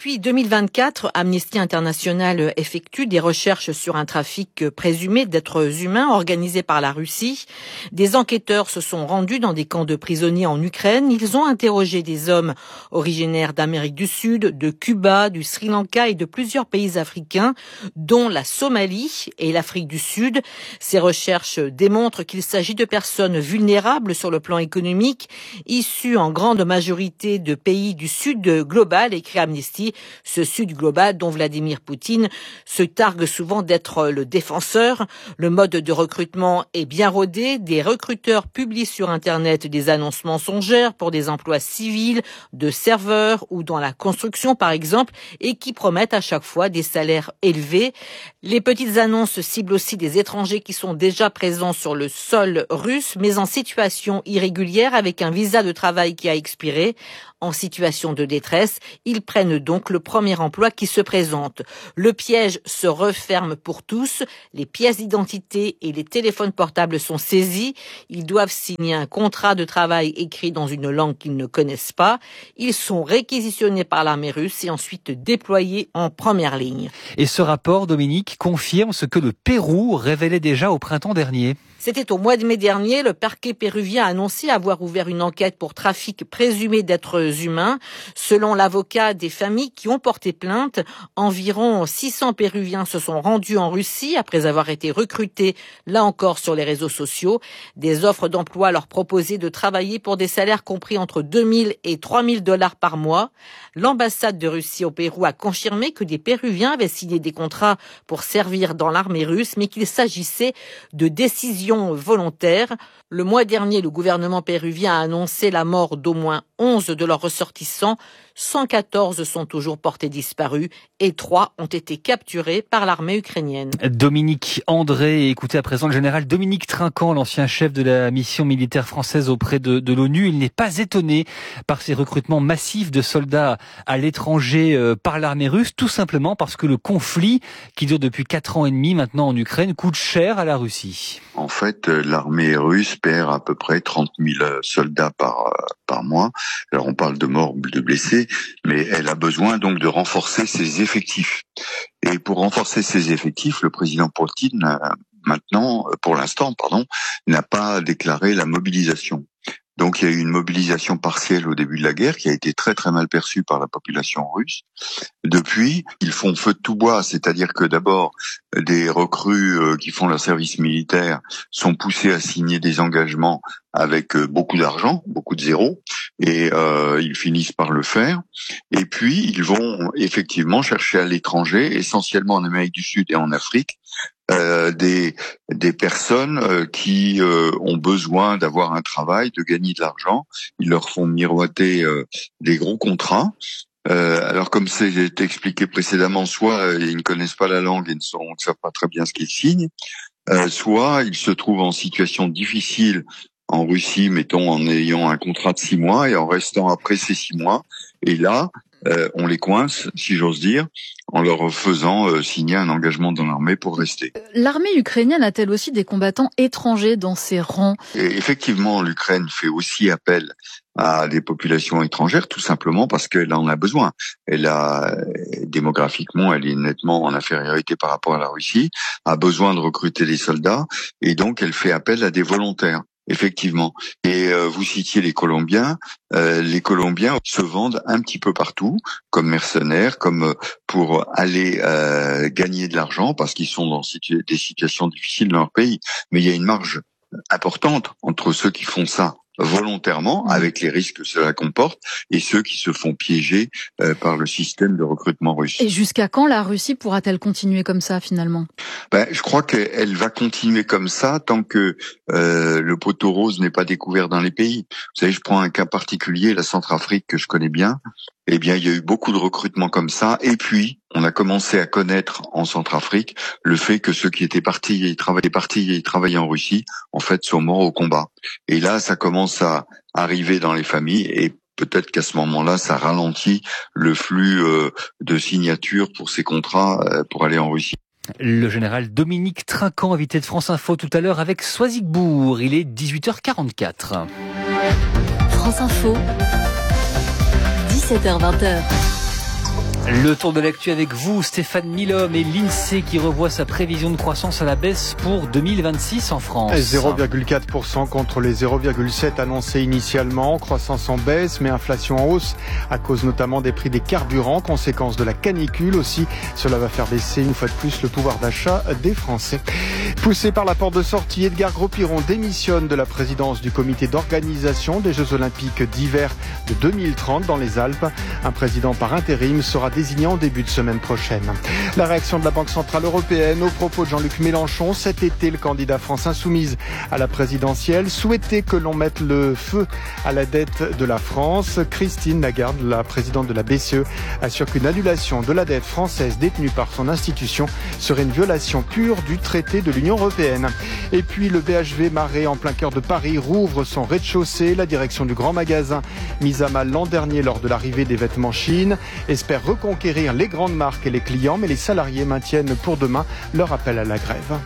Depuis deux mille vingt-quatre, Amnesty International effectue des recherches sur un trafic présumé d'êtres humains organisé par la Russie. Des enquêteurs se sont rendus dans des camps de prisonniers en Ukraine. Ils ont interrogé des hommes originaires d'Amérique du Sud, de Cuba, du Sri Lanka et de plusieurs pays africains, dont la Somalie et l'Afrique du Sud. Ces recherches démontrent qu'il s'agit de personnes vulnérables sur le plan économique, issues en grande majorité de pays du Sud global, écrit Amnesty. Ce Sud global dont Vladimir Poutine se targue souvent d'être le défenseur. Le mode de recrutement est bien rodé. Des recruteurs publient sur Internet des annonces mensongères pour des emplois civils, de serveurs ou dans la construction par exemple, et qui promettent à chaque fois des salaires élevés. Les petites annonces ciblent aussi des étrangers qui sont déjà présents sur le sol russe, mais en situation irrégulière avec un visa de travail qui a expiré. En situation de détresse, ils prennent donc le premier emploi qui se présente. Le piège se referme pour tous. Les pièces d'identité et les téléphones portables sont saisis. Ils doivent signer un contrat de travail écrit dans une langue qu'ils ne connaissent pas. Ils sont réquisitionnés par l'armée russe et ensuite déployés en première ligne. Et ce rapport, Dominique, confirme ce que le Pérou révélait déjà au printemps dernier. C'était au mois de mai dernier, le parquet péruvien a annoncé avoir ouvert une enquête pour trafic présumé d'êtres humains. Selon l'avocat des familles qui ont porté plainte, environ six cents Péruviens se sont rendus en Russie après avoir été recrutés, là encore sur les réseaux sociaux. Des offres d'emploi leur proposaient de travailler pour des salaires compris entre deux mille et trois mille dollars par mois. L'ambassade de Russie au Pérou a confirmé que des Péruviens avaient signé des contrats pour servir dans l'armée russe, mais qu'il s'agissait de décisions volontaires. Le mois dernier, le gouvernement péruvien a annoncé la mort d'au moins onze de leurs ressortissants. cent quatorze sont toujours portés disparus et trois ont été capturés par l'armée ukrainienne. Dominique André, écoutez à présent le général Dominique Trinquant, l'ancien chef de la mission militaire française auprès de, de l'ONU. Il n'est pas étonné par ces recrutements massifs de soldats à l'étranger euh, par l'armée russe, tout simplement parce que le conflit qui dure depuis quatre ans et demi maintenant en Ukraine coûte cher à la Russie. En fait, l'armée russe perd à peu près trente mille soldats par, par mois. Alors on parle de morts, de blessés, mais elle a besoin donc de renforcer ses effectifs. Et pour renforcer ses effectifs, le président Poutine, maintenant, pour l'instant, pardon, n'a pas déclaré la mobilisation. Donc il y a eu une mobilisation partielle au début de la guerre qui a été très très mal perçue par la population russe. Depuis, ils font feu de tout bois, c'est-à-dire que d'abord des recrues qui font leur service militaire sont poussés à signer des engagements avec beaucoup d'argent, beaucoup de zéros, et euh, ils finissent par le faire. Et puis ils vont effectivement chercher à l'étranger, essentiellement en Amérique du Sud et en Afrique, Euh, des des personnes euh, qui euh, ont besoin d'avoir un travail, de gagner de l'argent. Ils leur font miroiter euh, des gros contrats. Euh, alors comme c'est expliqué précédemment, soit euh, ils ne connaissent pas la langue et ne, sont, ne savent pas très bien ce qu'ils signent, euh, soit ils se trouvent en situation difficile en Russie, mettons en ayant un contrat de six mois et en restant après ces six mois. Et là, euh, on les coince, si j'ose dire, en leur faisant euh, signer un engagement dans l'armée pour rester. L'armée ukrainienne a-t-elle aussi des combattants étrangers dans ses rangs ? Et effectivement, l'Ukraine fait aussi appel à des populations étrangères, tout simplement parce qu'elle en a besoin. Elle a, démographiquement, elle est nettement en infériorité par rapport à la Russie, a besoin de recruter des soldats, et donc elle fait appel à des volontaires. Effectivement. Et euh, vous citiez les Colombiens. Euh, les Colombiens se vendent un petit peu partout, comme mercenaires, comme pour aller euh, gagner de l'argent, parce qu'ils sont dans situ- des situations difficiles dans leur pays. Mais il y a une marge importante entre ceux qui font ça volontairement, avec les risques que cela comporte, et ceux qui se font piéger euh, par le système de recrutement russe. Et jusqu'à quand la Russie pourra-t-elle continuer comme ça, finalement ? Ben, je crois qu'elle va continuer comme ça tant que euh, le poteau rose n'est pas découvert dans les pays. Vous savez, je prends un cas particulier, la Centrafrique, que je connais bien. Eh bien, il y a eu beaucoup de recrutements comme ça, et puis on a commencé à connaître en Centrafrique le fait que ceux qui étaient partis et travaillaient partis et travaillaient en Russie, en fait, sont morts au combat. Et là, ça commence à arriver dans les familles, et peut-être qu'à ce moment-là, ça ralentit le flux euh, de signatures pour ces contrats euh, pour aller en Russie. Le général Dominique Trinquant, invité de France Info tout à l'heure avec Soisigbourg. Il est dix-huit heures quarante-quatre. France Info. dix-sept heures vingt. Le tour de l'actu avec vous, Stéphane Milhomme, et l'INSEE qui revoit sa prévision de croissance à la baisse pour deux mille vingt-six en France. zéro virgule quatre pour cent contre les zéro virgule sept pour cent annoncés initialement. Croissance en baisse, mais inflation en hausse à cause notamment des prix des carburants, conséquence de la canicule aussi. Cela va faire baisser une fois de plus le pouvoir d'achat des Français. Poussé par la porte de sortie, Edgar Gros-Piron démissionne de la présidence du comité d'organisation des Jeux Olympiques d'hiver de deux mille trente dans les Alpes. Un président par intérim sera désigné en début de semaine prochaine. La réaction de la Banque Centrale Européenne aux propos de Jean-Luc Mélenchon. Cet été, le candidat France Insoumise à la présidentielle souhaitait que l'on mette le feu à la dette de la France. Christine Lagarde, la présidente de la B C E, assure qu'une annulation de la dette française détenue par son institution serait une violation pure du traité de l'Union européenne. Et puis le B H V Marais, en plein cœur de Paris, rouvre son rez-de-chaussée. La direction du grand magasin, mise à mal l'an dernier lors de l'arrivée des vêtements Chine, espère reconquérir les grandes marques et les clients, mais les salariés maintiennent pour demain leur appel à la grève.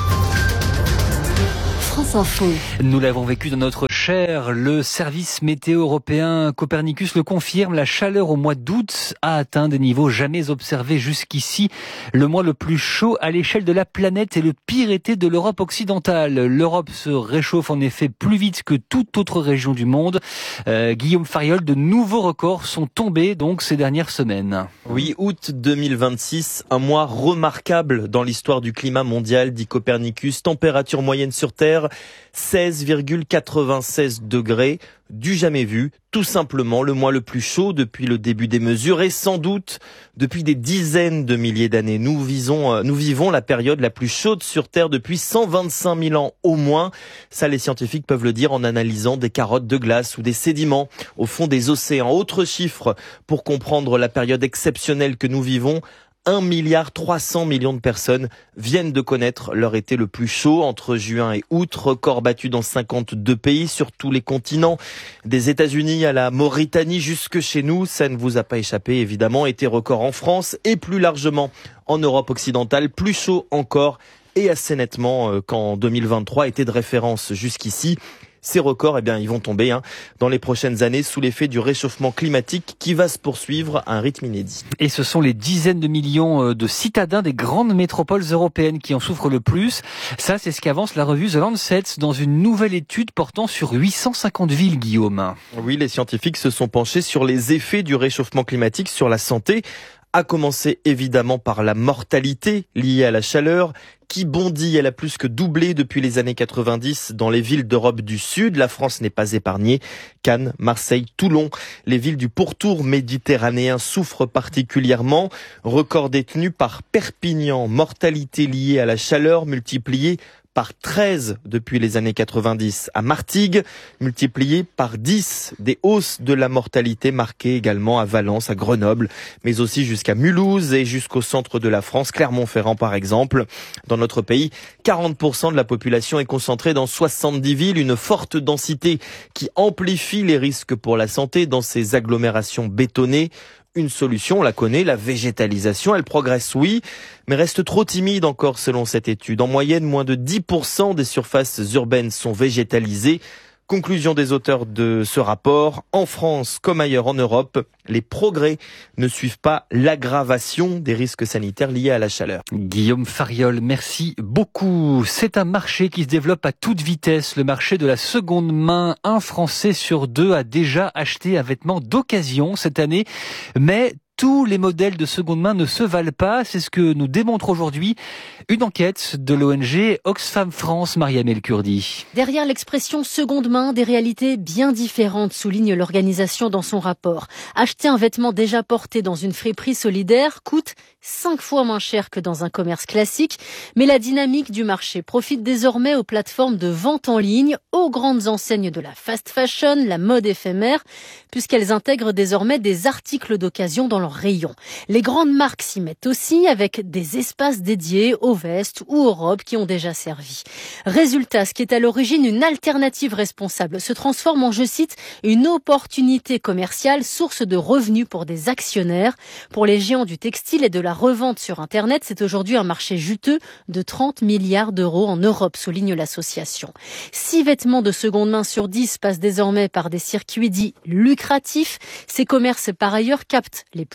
France Info. Nous l'avons vécu dans notre chair. Le service météo européen Copernicus le confirme. La chaleur au mois d'août a atteint des niveaux jamais observés jusqu'ici. Le mois le plus chaud à l'échelle de la planète et le pire été de l'Europe occidentale. L'Europe se réchauffe en effet plus vite que toute autre région du monde. Euh, Guillaume Fariol, de nouveaux records sont tombés donc ces dernières semaines. Oui, août deux mille vingt-six, un mois remarquable dans l'histoire du climat mondial, dit Copernicus. Température moyenne sur Terre, seize virgule quatre-vingt-seize degrés, du jamais vu, tout simplement le mois le plus chaud depuis le début des mesures et sans doute depuis des dizaines de milliers d'années. Nous visons, nous vivons la période la plus chaude sur Terre depuis cent vingt-cinq mille ans au moins. Ça, les scientifiques peuvent le dire en analysant des carottes de glace ou des sédiments au fond des océans. Autre chiffre pour comprendre la période exceptionnelle que nous vivons. un milliard trois cents millions de personnes viennent de connaître leur été le plus chaud entre juin et août. Record battu dans cinquante-deux pays sur tous les continents. Des États-Unis à la Mauritanie jusque chez nous. Ça ne vous a pas échappé évidemment. Été record en France et plus largement en Europe occidentale. Plus chaud encore et assez nettement qu'en deux mille vingt-trois. Été de référence jusqu'ici. Ces records, eh bien, ils vont tomber hein, dans les prochaines années sous l'effet du réchauffement climatique qui va se poursuivre à un rythme inédit. Et ce sont les dizaines de millions de citadins des grandes métropoles européennes qui en souffrent le plus. Ça, c'est ce qu'avance la revue The Lancet dans une nouvelle étude portant sur huit cent cinquante villes, Guillaume. Oui, les scientifiques se sont penchés sur les effets du réchauffement climatique sur la santé, à commencer évidemment par la mortalité liée à la chaleur, qui bondit. Elle a plus que doublé depuis les années quatre-vingt-dix dans les villes d'Europe du Sud. La France n'est pas épargnée. Cannes, Marseille, Toulon, les villes du pourtour méditerranéen souffrent particulièrement. Record détenu par Perpignan. Mortalité liée à la chaleur multipliée par treize depuis les années quatre-vingt-dix. À Martigues, multiplié par dix. Des hausses de la mortalité marquées également à Valence, à Grenoble, mais aussi jusqu'à Mulhouse et jusqu'au centre de la France, Clermont-Ferrand par exemple. Dans notre pays, quarante pour cent de la population est concentrée dans soixante-dix villes, une forte densité qui amplifie les risques pour la santé dans ces agglomérations bétonnées. Une solution, on la connaît, la végétalisation. Elle progresse, oui, mais reste trop timide encore selon cette étude. En moyenne, moins de dix pour cent des surfaces urbaines sont végétalisées. Conclusion des auteurs de ce rapport, en France comme ailleurs en Europe, les progrès ne suivent pas l'aggravation des risques sanitaires liés à la chaleur. Guillaume Fariol, merci beaucoup. C'est un marché qui se développe à toute vitesse, le marché de la seconde main. Un Français sur deux a déjà acheté un vêtement d'occasion cette année, mais tous les modèles de seconde main ne se valent pas. C'est ce que nous démontre aujourd'hui une enquête de l'O N G Oxfam France, Mariam El Kurdi. Derrière l'expression seconde main, des réalités bien différentes, souligne l'organisation dans son rapport. Acheter un vêtement déjà porté dans une friperie solidaire coûte cinq fois moins cher que dans un commerce classique, mais la dynamique du marché profite désormais aux plateformes de vente en ligne, aux grandes enseignes de la fast fashion, la mode éphémère, puisqu'elles intègrent désormais des articles d'occasion dans leur rayon. Les grandes marques s'y mettent aussi avec des espaces dédiés aux vestes ou aux robes qui ont déjà servi. Résultat, ce qui est à l'origine une alternative responsable se transforme en, je cite, une opportunité commerciale, source de revenus pour des actionnaires. Pour les géants du textile et de la revente sur Internet, c'est aujourd'hui un marché juteux de trente milliards d'euros en Europe, souligne l'association. Six vêtements de seconde main sur dix passent désormais par des circuits dits lucratifs. Ces commerces, par ailleurs, captent les plus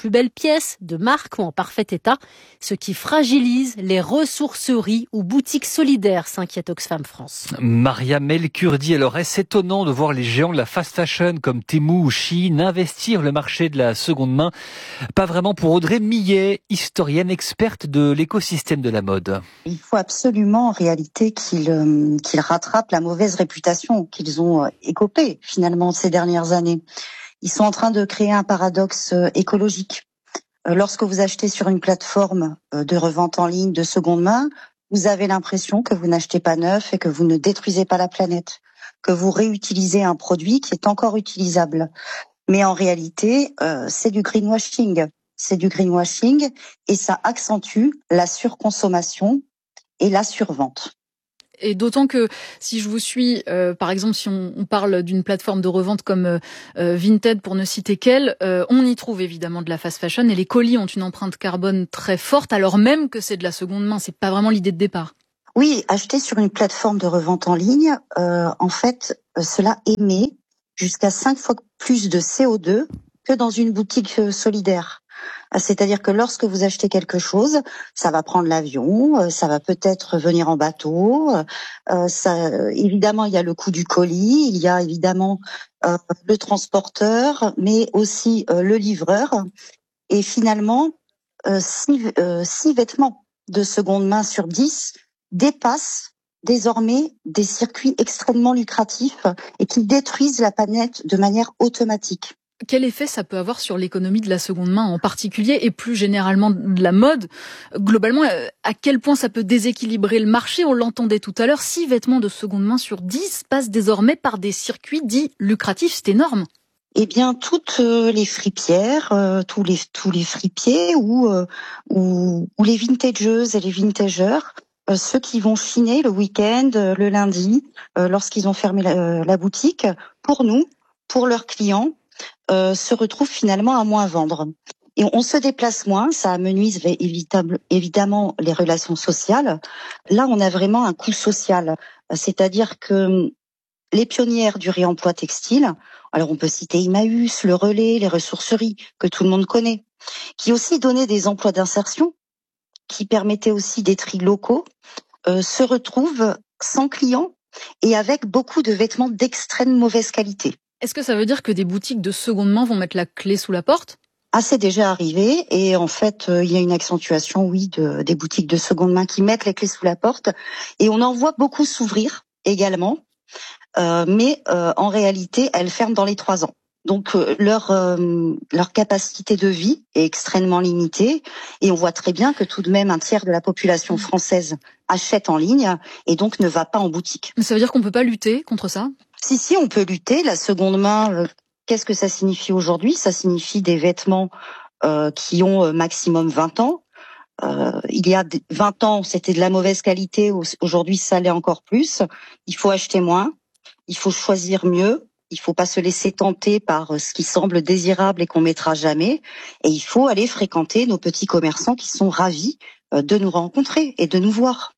plus belles pièces, de marque ou en parfait état, ce qui fragilise les ressourceries ou boutiques solidaires, s'inquiète Oxfam France. Maria Melchior dit alors, est-ce étonnant de voir les géants de la fast fashion comme Temu ou Shein investir le marché de la seconde main? Pas vraiment pour Audrey Millet, historienne experte de l'écosystème de la mode. Il faut absolument en réalité qu'ils, euh, qu'ils rattrapent la mauvaise réputation qu'ils ont euh, écopée finalement ces dernières années. Ils sont en train de créer un paradoxe euh, écologique. Euh, lorsque vous achetez sur une plateforme euh, de revente en ligne de seconde main, vous avez l'impression que vous n'achetez pas neuf et que vous ne détruisez pas la planète, que vous réutilisez un produit qui est encore utilisable. Mais en réalité, euh, c'est du greenwashing. C'est du greenwashing et ça accentue la surconsommation et la survente. Et d'autant que si je vous suis, euh, par exemple, si on, on parle d'une plateforme de revente comme euh, Vinted, pour ne citer qu'elle, euh, on y trouve évidemment de la fast fashion et les colis ont une empreinte carbone très forte, alors même que c'est de la seconde main. C'est pas vraiment l'idée de départ. Oui, acheter sur une plateforme de revente en ligne, euh, en fait, euh, cela émet jusqu'à cinq fois plus de C O deux que dans une boutique euh, solidaire. C'est-à-dire que lorsque vous achetez quelque chose, ça va prendre l'avion, ça va peut-être venir en bateau. Euh, ça, évidemment, il y a le coût du colis, il y a évidemment euh, le transporteur, mais aussi euh, le livreur. Et finalement, euh, six, euh, six vêtements de seconde main sur dix dépassent désormais des circuits extrêmement lucratifs et qui détruisent la planète de manière automatique. Quel effet ça peut avoir sur l'économie de la seconde main en particulier et plus généralement de la mode? Globalement, à quel point ça peut déséquilibrer le marché? On l'entendait tout à l'heure, six vêtements de seconde main sur dix passent désormais par des circuits dits lucratifs. C'est énorme. Eh bien, toutes les fripières, euh, tous les tous les fripiers ou euh, ou, ou les vintageuses et les vintageurs, euh, ceux qui vont chiner le week-end, euh, le lundi, euh, lorsqu'ils ont fermé la, euh, la boutique, pour nous, pour leurs clients, Euh, se retrouvent finalement à moins vendre. Et on se déplace moins, ça amenuise évidemment les relations sociales. Là, on a vraiment un coût social. C'est-à-dire que les pionnières du réemploi textile, alors on peut citer Emmaüs, Le Relais, les ressourceries, que tout le monde connaît, qui aussi donnaient des emplois d'insertion, qui permettaient aussi des tris locaux, euh, se retrouvent sans clients et avec beaucoup de vêtements d'extrême mauvaise qualité. Est-ce que ça veut dire que des boutiques de seconde main vont mettre la clé sous la porte? Ah, c'est déjà arrivé et en fait, euh, il y a une accentuation, oui, de, des boutiques de seconde main qui mettent les clés sous la porte et on en voit beaucoup s'ouvrir également, euh, mais euh, en réalité, elles ferment dans les trois ans. Donc euh, leur euh, leur capacité de vie est extrêmement limitée et on voit très bien que tout de même un tiers de la population française achète en ligne et donc ne va pas en boutique. Mais ça veut dire qu'on peut pas lutter contre ça? Si, si, on peut lutter. La seconde main, euh, qu'est-ce que ça signifie aujourd'hui? Ça signifie des vêtements euh, qui ont euh, maximum vingt ans. Euh, il y a vingt ans, c'était de la mauvaise qualité. Aujourd'hui, ça l'est encore plus. Il faut acheter moins. Il faut choisir mieux. Il faut pas se laisser tenter par ce qui semble désirable et qu'on mettra jamais. Et il faut aller fréquenter nos petits commerçants qui sont ravis euh, de nous rencontrer et de nous voir.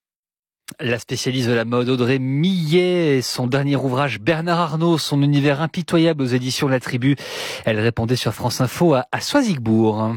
La spécialiste de la mode Audrey Millet et son dernier ouvrage Bernard Arnault, son univers impitoyable aux éditions La Tribu. Elle répondait sur France Info à, à Soisigbourg.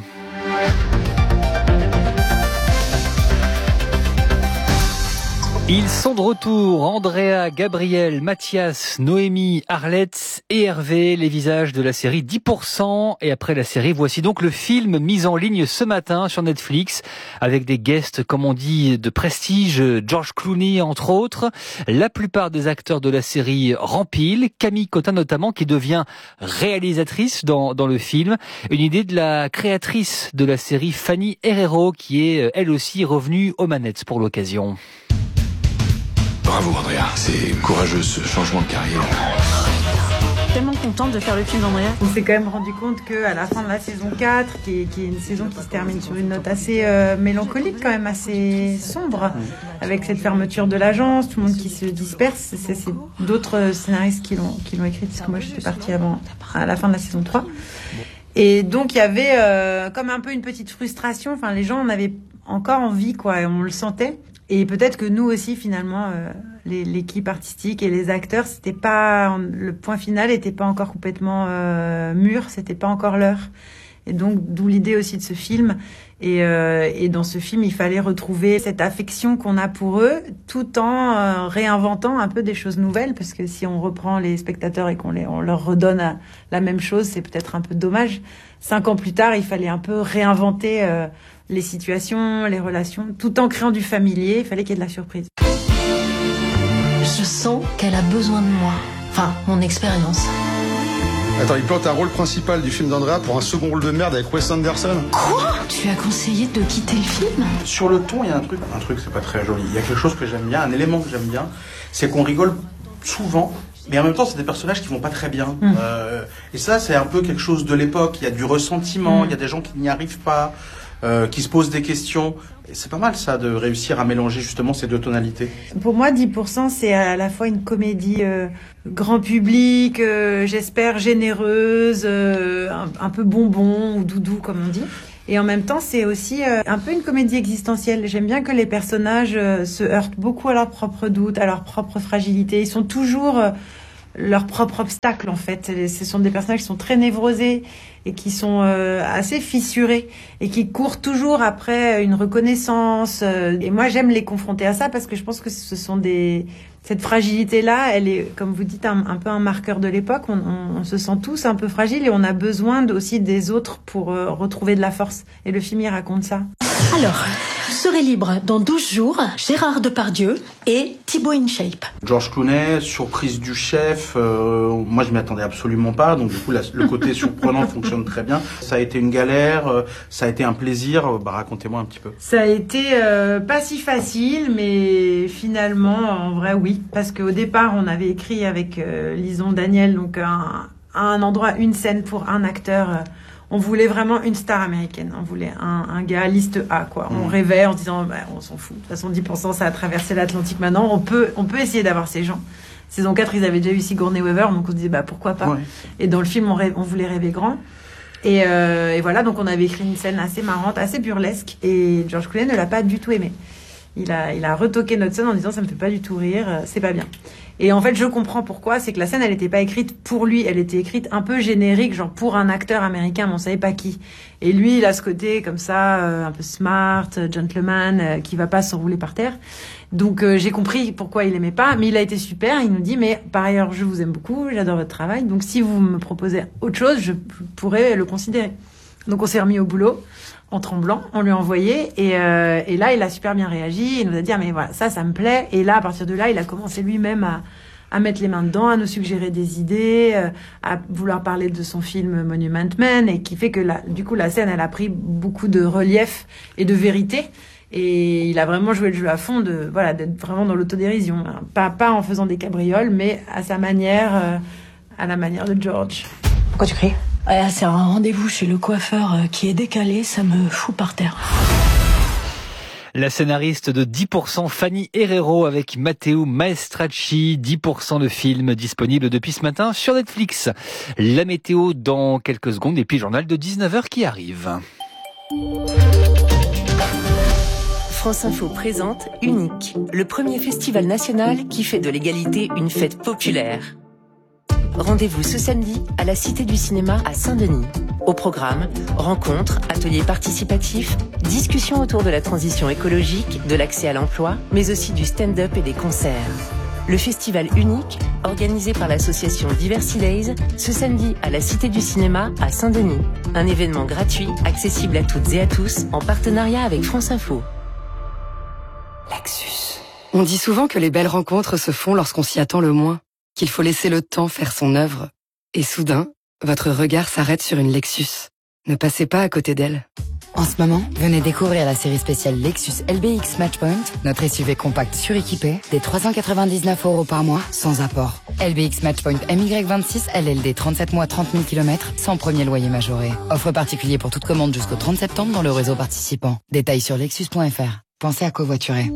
Ils sont de retour, Andrea, Gabriel, Mathias, Noémie, Arlette et Hervé, les visages de la série dix pour cent. Et après la série, voici donc le film mis en ligne ce matin sur Netflix, avec des guests, comme on dit, de prestige, George Clooney entre autres. La plupart des acteurs de la série rempilent, Camille Cotin notamment, qui devient réalisatrice dans, dans le film. Une idée de la créatrice de la série, Fanny Herrero, qui est elle aussi revenue aux manettes pour l'occasion. Bravo Andrea, c'est courageux ce changement de carrière. Tellement contente de faire le film d'Andrea. On s'est quand même rendu compte qu'à la fin de la saison quatre, qui est, qui est une saison qui se termine sur une note assez euh, mélancolique, quand même assez sombre, avec cette fermeture de l'agence, tout le monde qui se disperse, c'est, c'est d'autres scénaristes qui l'ont, qui l'ont écrit, parce que moi j'étais partie avant, à la fin de la saison trois. Et donc il y avait euh, comme un peu une petite frustration, enfin les gens en avaient encore envie, quoi, et on le sentait. Et peut-être que nous aussi, finalement, euh, les, l'équipe artistique et les acteurs, c'était pas, le point final était pas encore complètement euh, mûr, c'était pas encore l'heure. Et donc, d'où l'idée aussi de ce film. Et, euh, et dans ce film, il fallait retrouver cette affection qu'on a pour eux, tout en euh, réinventant un peu des choses nouvelles, parce que si on reprend les spectateurs et qu'on les, on leur redonne la même chose, c'est peut-être un peu dommage. Cinq ans plus tard, il fallait un peu réinventer euh, les situations, les relations, tout en créant du familier. Il fallait qu'il y ait de la surprise. Je sens qu'elle a besoin de moi. Enfin, mon expérience. Attends, il plante un rôle principal du film d'Andrea pour un second rôle de merde avec Wes Anderson. Quoi ? Tu as conseillé de quitter le film ? Sur le ton, il y a un truc, un truc, c'est pas très joli. Il y a quelque chose que j'aime bien, un élément que j'aime bien, c'est qu'on rigole souvent, mais en même temps, c'est des personnages qui vont pas très bien. Mmh. Euh, et ça, c'est un peu quelque chose de l'époque. Il y a du ressentiment, mmh. il y a des gens qui n'y arrivent pas, euh, qui se posent des questions. Et c'est pas mal, ça, de réussir à mélanger justement ces deux tonalités. Pour moi, dix pour cent, c'est à la fois une comédie euh, grand public, euh, j'espère généreuse, euh, un, un peu bonbon ou doudou, comme on dit. Et en même temps, c'est aussi euh, un peu une comédie existentielle. J'aime bien que les personnages euh, se heurtent beaucoup à leurs propres doutes, à leurs propres fragilités. Ils sont toujours euh, leurs propres obstacles, en fait. Ce sont des personnages qui sont très névrosés et qui sont euh, assez fissurés et qui courent toujours après une reconnaissance. Euh, et moi, j'aime les confronter à ça parce que je pense que ce sont des... Cette fragilité-là, elle est, comme vous dites, un, un peu un marqueur de l'époque. On, on, on se sent tous un peu fragiles et on a besoin de, aussi des autres pour euh, retrouver de la force. Et le film, il raconte ça. Alors, je serai libre dans douze jours, Gérard Depardieu et Thibaut InShape. George Clooney, surprise du chef, euh, moi je m'y attendais absolument pas, donc du coup la, le côté surprenant fonctionne très bien. Ça a été une galère, euh, ça a été un plaisir, bah racontez-moi un petit peu. Ça a été euh, pas si facile, mais finalement, en vrai oui, parce qu'au départ on avait écrit avec euh, Lison Daniel, donc un, un endroit, une scène pour un acteur. Euh, On voulait vraiment une star américaine. On voulait un, un gars liste A, quoi. On mmh. rêvait en se disant, bah, on s'en fout. De toute façon, dix pour cent, ça a traversé l'Atlantique maintenant. On peut, on peut essayer d'avoir ces gens. Saison quatre, ils avaient déjà eu Sigourney Weaver, donc on se disait, bah, pourquoi pas. Ouais. Et dans le film, on, rêve, on voulait rêver grand. Et, euh, et voilà, donc on avait écrit une scène assez marrante, assez burlesque. Et George Clooney ne l'a pas du tout aimé. Il a, il a retoqué notre scène en disant, ça me fait pas du tout rire, c'est pas bien. Et en fait, je comprends pourquoi. C'est que la scène, elle n'était pas écrite pour lui. Elle était écrite un peu générique, genre pour un acteur américain, mais on savait pas qui. Et lui, il a ce côté comme ça, euh, un peu smart, gentleman, euh, qui va pas s'enrouler par terre. Donc, euh, j'ai compris pourquoi il aimait pas. Mais il a été super. Il nous dit, mais par ailleurs, je vous aime beaucoup, j'adore votre travail. Donc, si vous me proposez autre chose, je pourrais le considérer. Donc, on s'est remis au boulot. En tremblant, on lui a envoyé et, euh, et là il a super bien réagi, il nous a dit ah, mais voilà ça ça me plaît et là à partir de là il a commencé lui-même à, à mettre les mains dedans, à nous suggérer des idées, euh, à vouloir parler de son film Monument Men et qui fait que la, du coup la scène elle a pris beaucoup de relief et de vérité et il a vraiment joué le jeu à fond de voilà d'être vraiment dans l'autodérision, pas pas en faisant des cabrioles mais à sa manière, euh, à la manière de George. Pourquoi tu cries ? Ouais, c'est un rendez-vous chez le coiffeur qui est décalé, ça me fout par terre. La scénariste de dix pour cent, Fanny Herrero, avec Matteo Maestracci. dix pour cent le film disponible depuis ce matin sur Netflix. La météo dans quelques secondes et puis le journal de dix-neuf heures qui arrive. France Info présente Unique, le premier festival national qui fait de l'égalité une fête populaire. Rendez-vous ce samedi à la Cité du Cinéma à Saint-Denis. Au programme, rencontres, ateliers participatifs, discussions autour de la transition écologique, de l'accès à l'emploi, mais aussi du stand-up et des concerts. Le festival Unique, organisé par l'association Diversity Days, ce samedi à la Cité du Cinéma à Saint-Denis. Un événement gratuit, accessible à toutes et à tous, en partenariat avec France Info. Lexus. On dit souvent que les belles rencontres se font lorsqu'on s'y attend le moins. Qu'il faut laisser le temps faire son œuvre. Et soudain, votre regard s'arrête sur une Lexus. Ne passez pas à côté d'elle. En ce moment, venez découvrir la série spéciale Lexus L B X Matchpoint, notre S U V compact suréquipé, des trois cent quatre-vingt-dix-neuf euros par mois, sans apport. L B X Matchpoint M Y vingt-six, L L D trente-sept mois, trente mille kilomètres, sans premier loyer majoré. Offre particulier pour toute commande jusqu'au trente septembre dans le réseau participant. Détails sur lexus point f r. Pensez à covoiturer.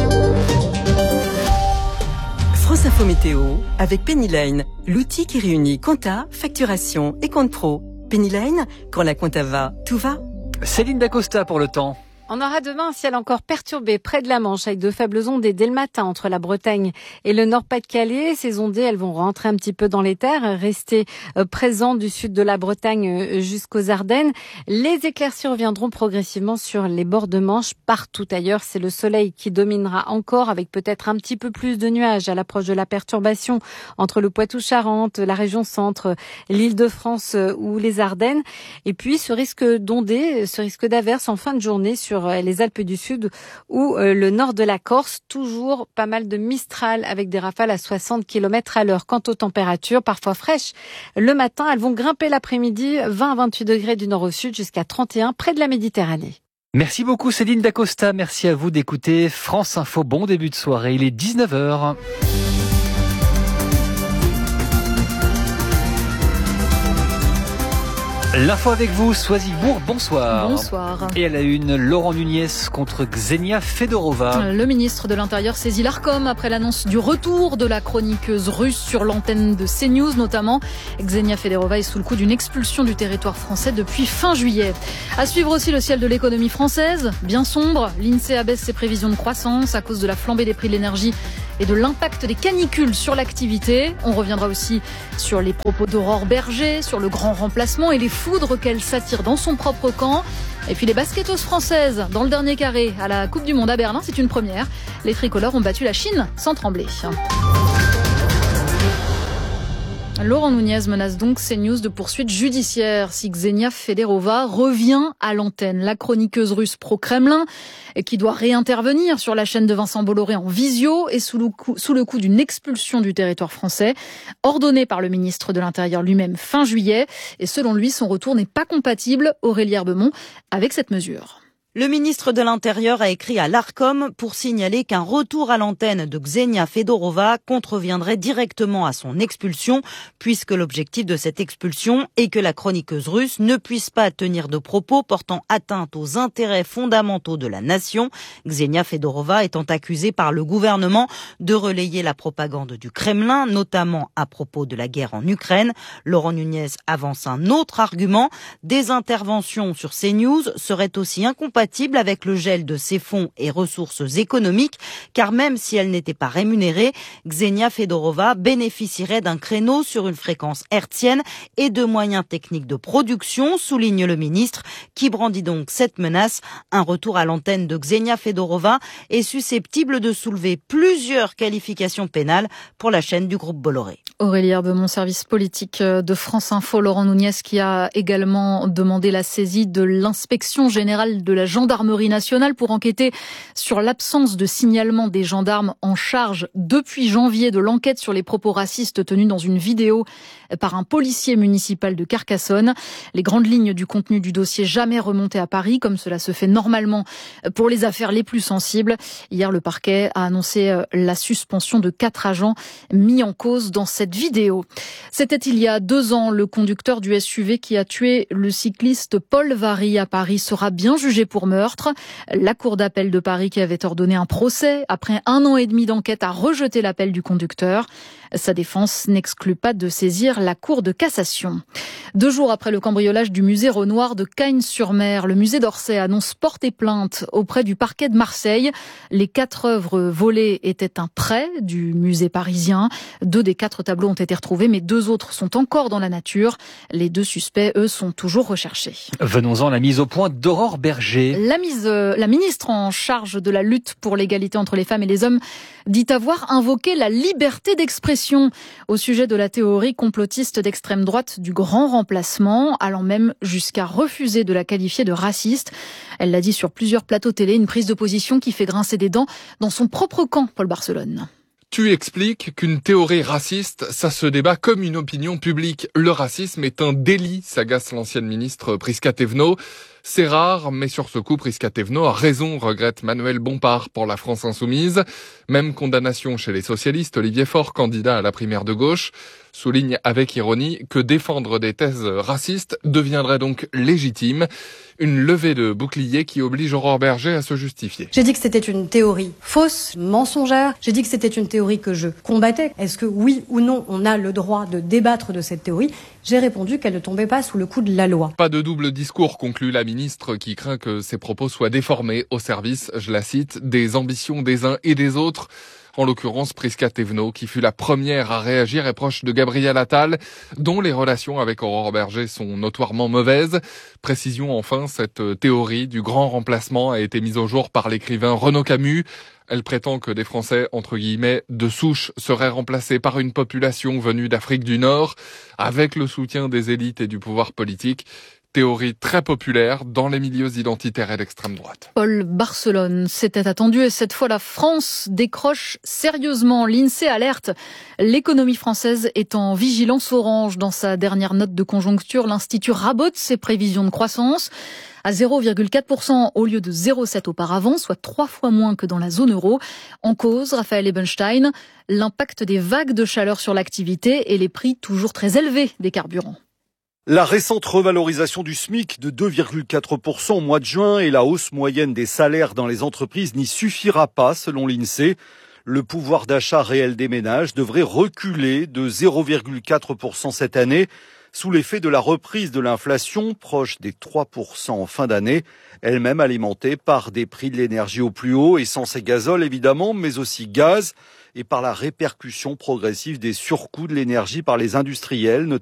France Info Météo avec Pennyline, l'outil qui réunit compta, facturation et compte pro. Pennyline, quand la compta va, tout va. Céline Dacosta pour le temps. On aura demain un ciel encore perturbé près de la Manche avec de faibles ondées dès le matin entre la Bretagne et le Nord-Pas-de-Calais. Ces ondées, elles vont rentrer un petit peu dans les terres, rester présentes du sud de la Bretagne jusqu'aux Ardennes. Les éclaircies reviendront progressivement sur les bords de Manche. Partout ailleurs, c'est le soleil qui dominera encore avec peut-être un petit peu plus de nuages à l'approche de la perturbation entre le Poitou-Charentes, la région centre, l'Île-de-France ou les Ardennes. Et puis ce risque d'ondées, ce risque d'averses en fin de journée sur les Alpes du Sud ou le nord de la Corse. Toujours pas mal de Mistral avec des rafales à soixante kilomètres à l'heure. Quant aux températures, parfois fraîches, le matin, elles vont grimper l'après-midi, vingt à vingt-huit degrés du nord au sud jusqu'à trente et un près de la Méditerranée. Merci beaucoup Céline Dacosta. Merci à vous d'écouter France Info. Bon début de soirée. Il est dix-neuf heures. L'info avec vous, Soisy-Bourg, bonsoir. Bonsoir. Et à la une, Laurent Nunez contre Ksenia Fedorova. Le ministre de l'Intérieur saisit l'Arcom après l'annonce du retour de la chroniqueuse russe sur l'antenne de CNews notamment. Ksenia Fedorova est sous le coup d'une expulsion du territoire français depuis fin juillet. À suivre aussi le ciel de l'économie française, bien sombre. L'INSEE abaisse ses prévisions de croissance à cause de la flambée des prix de l'énergie et de l'impact des canicules sur l'activité. On reviendra aussi sur les propos d'Aurore Berger, sur le grand remplacement et les foudres qu'elle s'attire dans son propre camp. Et puis les basketteuses françaises dans le dernier carré à la Coupe du Monde à Berlin, c'est une première. Les tricolores ont battu la Chine sans trembler. Laurent Nunez menace donc CNews de poursuites judiciaires si Ksenia Fedorova revient à l'antenne. La chroniqueuse russe pro-Kremlin, qui doit réintervenir sur la chaîne de Vincent Bolloré en visio et sous le coup, sous le coup d'une expulsion du territoire français, ordonnée par le ministre de l'Intérieur lui-même fin juillet. Et selon lui, son retour n'est pas compatible, Aurélie Herbemont, avec cette mesure. Le ministre de l'Intérieur a écrit à l'Arcom pour signaler qu'un retour à l'antenne de Ksenia Fedorova contreviendrait directement à son expulsion, puisque l'objectif de cette expulsion est que la chroniqueuse russe ne puisse pas tenir de propos portant atteinte aux intérêts fondamentaux de la nation. Ksenia Fedorova étant accusée par le gouvernement de relayer la propagande du Kremlin, notamment à propos de la guerre en Ukraine. Laurent Nunez avance un autre argument. Des interventions sur CNews seraient aussi incompatibles avec le gel de ses fonds et ressources économiques, car même si elle n'était pas rémunérée, Ksenia Fedorova bénéficierait d'un créneau sur une fréquence hertzienne et de moyens techniques de production, souligne le ministre, qui brandit donc cette menace. Un retour à l'antenne de Ksenia Fedorova est susceptible de soulever plusieurs qualifications pénales pour la chaîne du groupe Bolloré. Aurélie Herbemont, service politique de France Info. Laurent Nunez qui a également demandé la saisie de l'inspection générale de la gendarmerie nationale pour enquêter sur l'absence de signalement des gendarmes en charge depuis janvier de l'enquête sur les propos racistes tenus dans une vidéo par un policier municipal de Carcassonne. Les grandes lignes du contenu du dossier jamais remontées à Paris, comme cela se fait normalement pour les affaires les plus sensibles. Hier, le parquet a annoncé la suspension de quatre agents mis en cause dans cette vidéo. C'était il y a deux ans. Le conducteur du S U V qui a tué le cycliste Paul Varry à Paris sera bien jugé pour meurtre. La Cour d'appel de Paris, qui avait ordonné un procès après un an et demi d'enquête, a rejeté l'appel du conducteur. Sa défense n'exclut pas de saisir la Cour de cassation. Deux jours après le cambriolage du musée Renoir de Cagnes-sur-Mer, le musée d'Orsay annonce porter plainte auprès du parquet de Marseille. Les quatre œuvres volées étaient un prêt du musée parisien. Deux des quatre tableaux ont été retrouvés, mais deux autres sont encore dans la nature. Les deux suspects, eux, sont toujours recherchés. Venons-en à la mise au point d'Aurore Berger. La, mise, euh, la ministre en charge de la lutte pour l'égalité entre les femmes et les hommes dit avoir invoqué la liberté d'expression au sujet de la théorie complotiste d'extrême droite du grand remplacement, allant même jusqu'à refuser de la qualifier de raciste. Elle l'a dit sur plusieurs plateaux télé, une prise de position qui fait grincer des dents dans son propre camp, Paul Barcelone. Tu expliques qu'une théorie raciste, ça se débat comme une opinion publique. Le racisme est un délit, s'agace l'ancienne ministre Prisca Thévenot. C'est rare, mais sur ce coup, Prisca Thévenot a raison, regrette Manuel Bompard pour la France Insoumise. Même condamnation chez les socialistes. Olivier Faure, candidat à la primaire de gauche, souligne avec ironie que défendre des thèses racistes deviendrait donc légitime. Une levée de bouclier qui oblige Aurore Berger à se justifier. J'ai dit que c'était une théorie fausse, mensongère. J'ai dit que c'était une théorie que je combattais. Est-ce que oui ou non, on a le droit de débattre de cette théorie ? J'ai répondu qu'elle ne tombait pas sous le coup de la loi. Pas de double discours, conclut la ministre. ministre qui craint que ses propos soient déformés au service, je la cite, des ambitions des uns et des autres. En l'occurrence, Prisca Thévenot, qui fut la première à réagir, est proche de Gabriel Attal, dont les relations avec Aurore Berger sont notoirement mauvaises. Précision enfin, cette théorie du grand remplacement a été mise au jour par l'écrivain Renaud Camus. Elle prétend que des Français, entre guillemets, de souche seraient remplacés par une population venue d'Afrique du Nord, avec le soutien des élites et du pouvoir politique. Théorie très populaire dans les milieux identitaires et d'extrême droite. Paul Barcelone, c'était attendu et cette fois la France décroche sérieusement. L'INSEE alerte. L'économie française est en vigilance orange. Dans sa dernière note de conjoncture, l'Institut rabote ses prévisions de croissance à zéro virgule quatre pour cent au lieu de zéro virgule sept auparavant, soit trois fois moins que dans la zone euro. En cause, Raphaël Ebenstein, l'impact des vagues de chaleur sur l'activité et les prix toujours très élevés des carburants. La récente revalorisation du SMIC de deux virgule quatre pour cent au mois de juin et la hausse moyenne des salaires dans les entreprises n'y suffira pas, selon l'INSEE. Le pouvoir d'achat réel des ménages devrait reculer de zéro virgule quatre pour cent cette année, sous l'effet de la reprise de l'inflation, proche des trois pour cent en fin d'année, elle-même alimentée par des prix de l'énergie au plus haut, essence et gazole évidemment, mais aussi gaz, et par la répercussion progressive des surcoûts de l'énergie par les industriels, notamment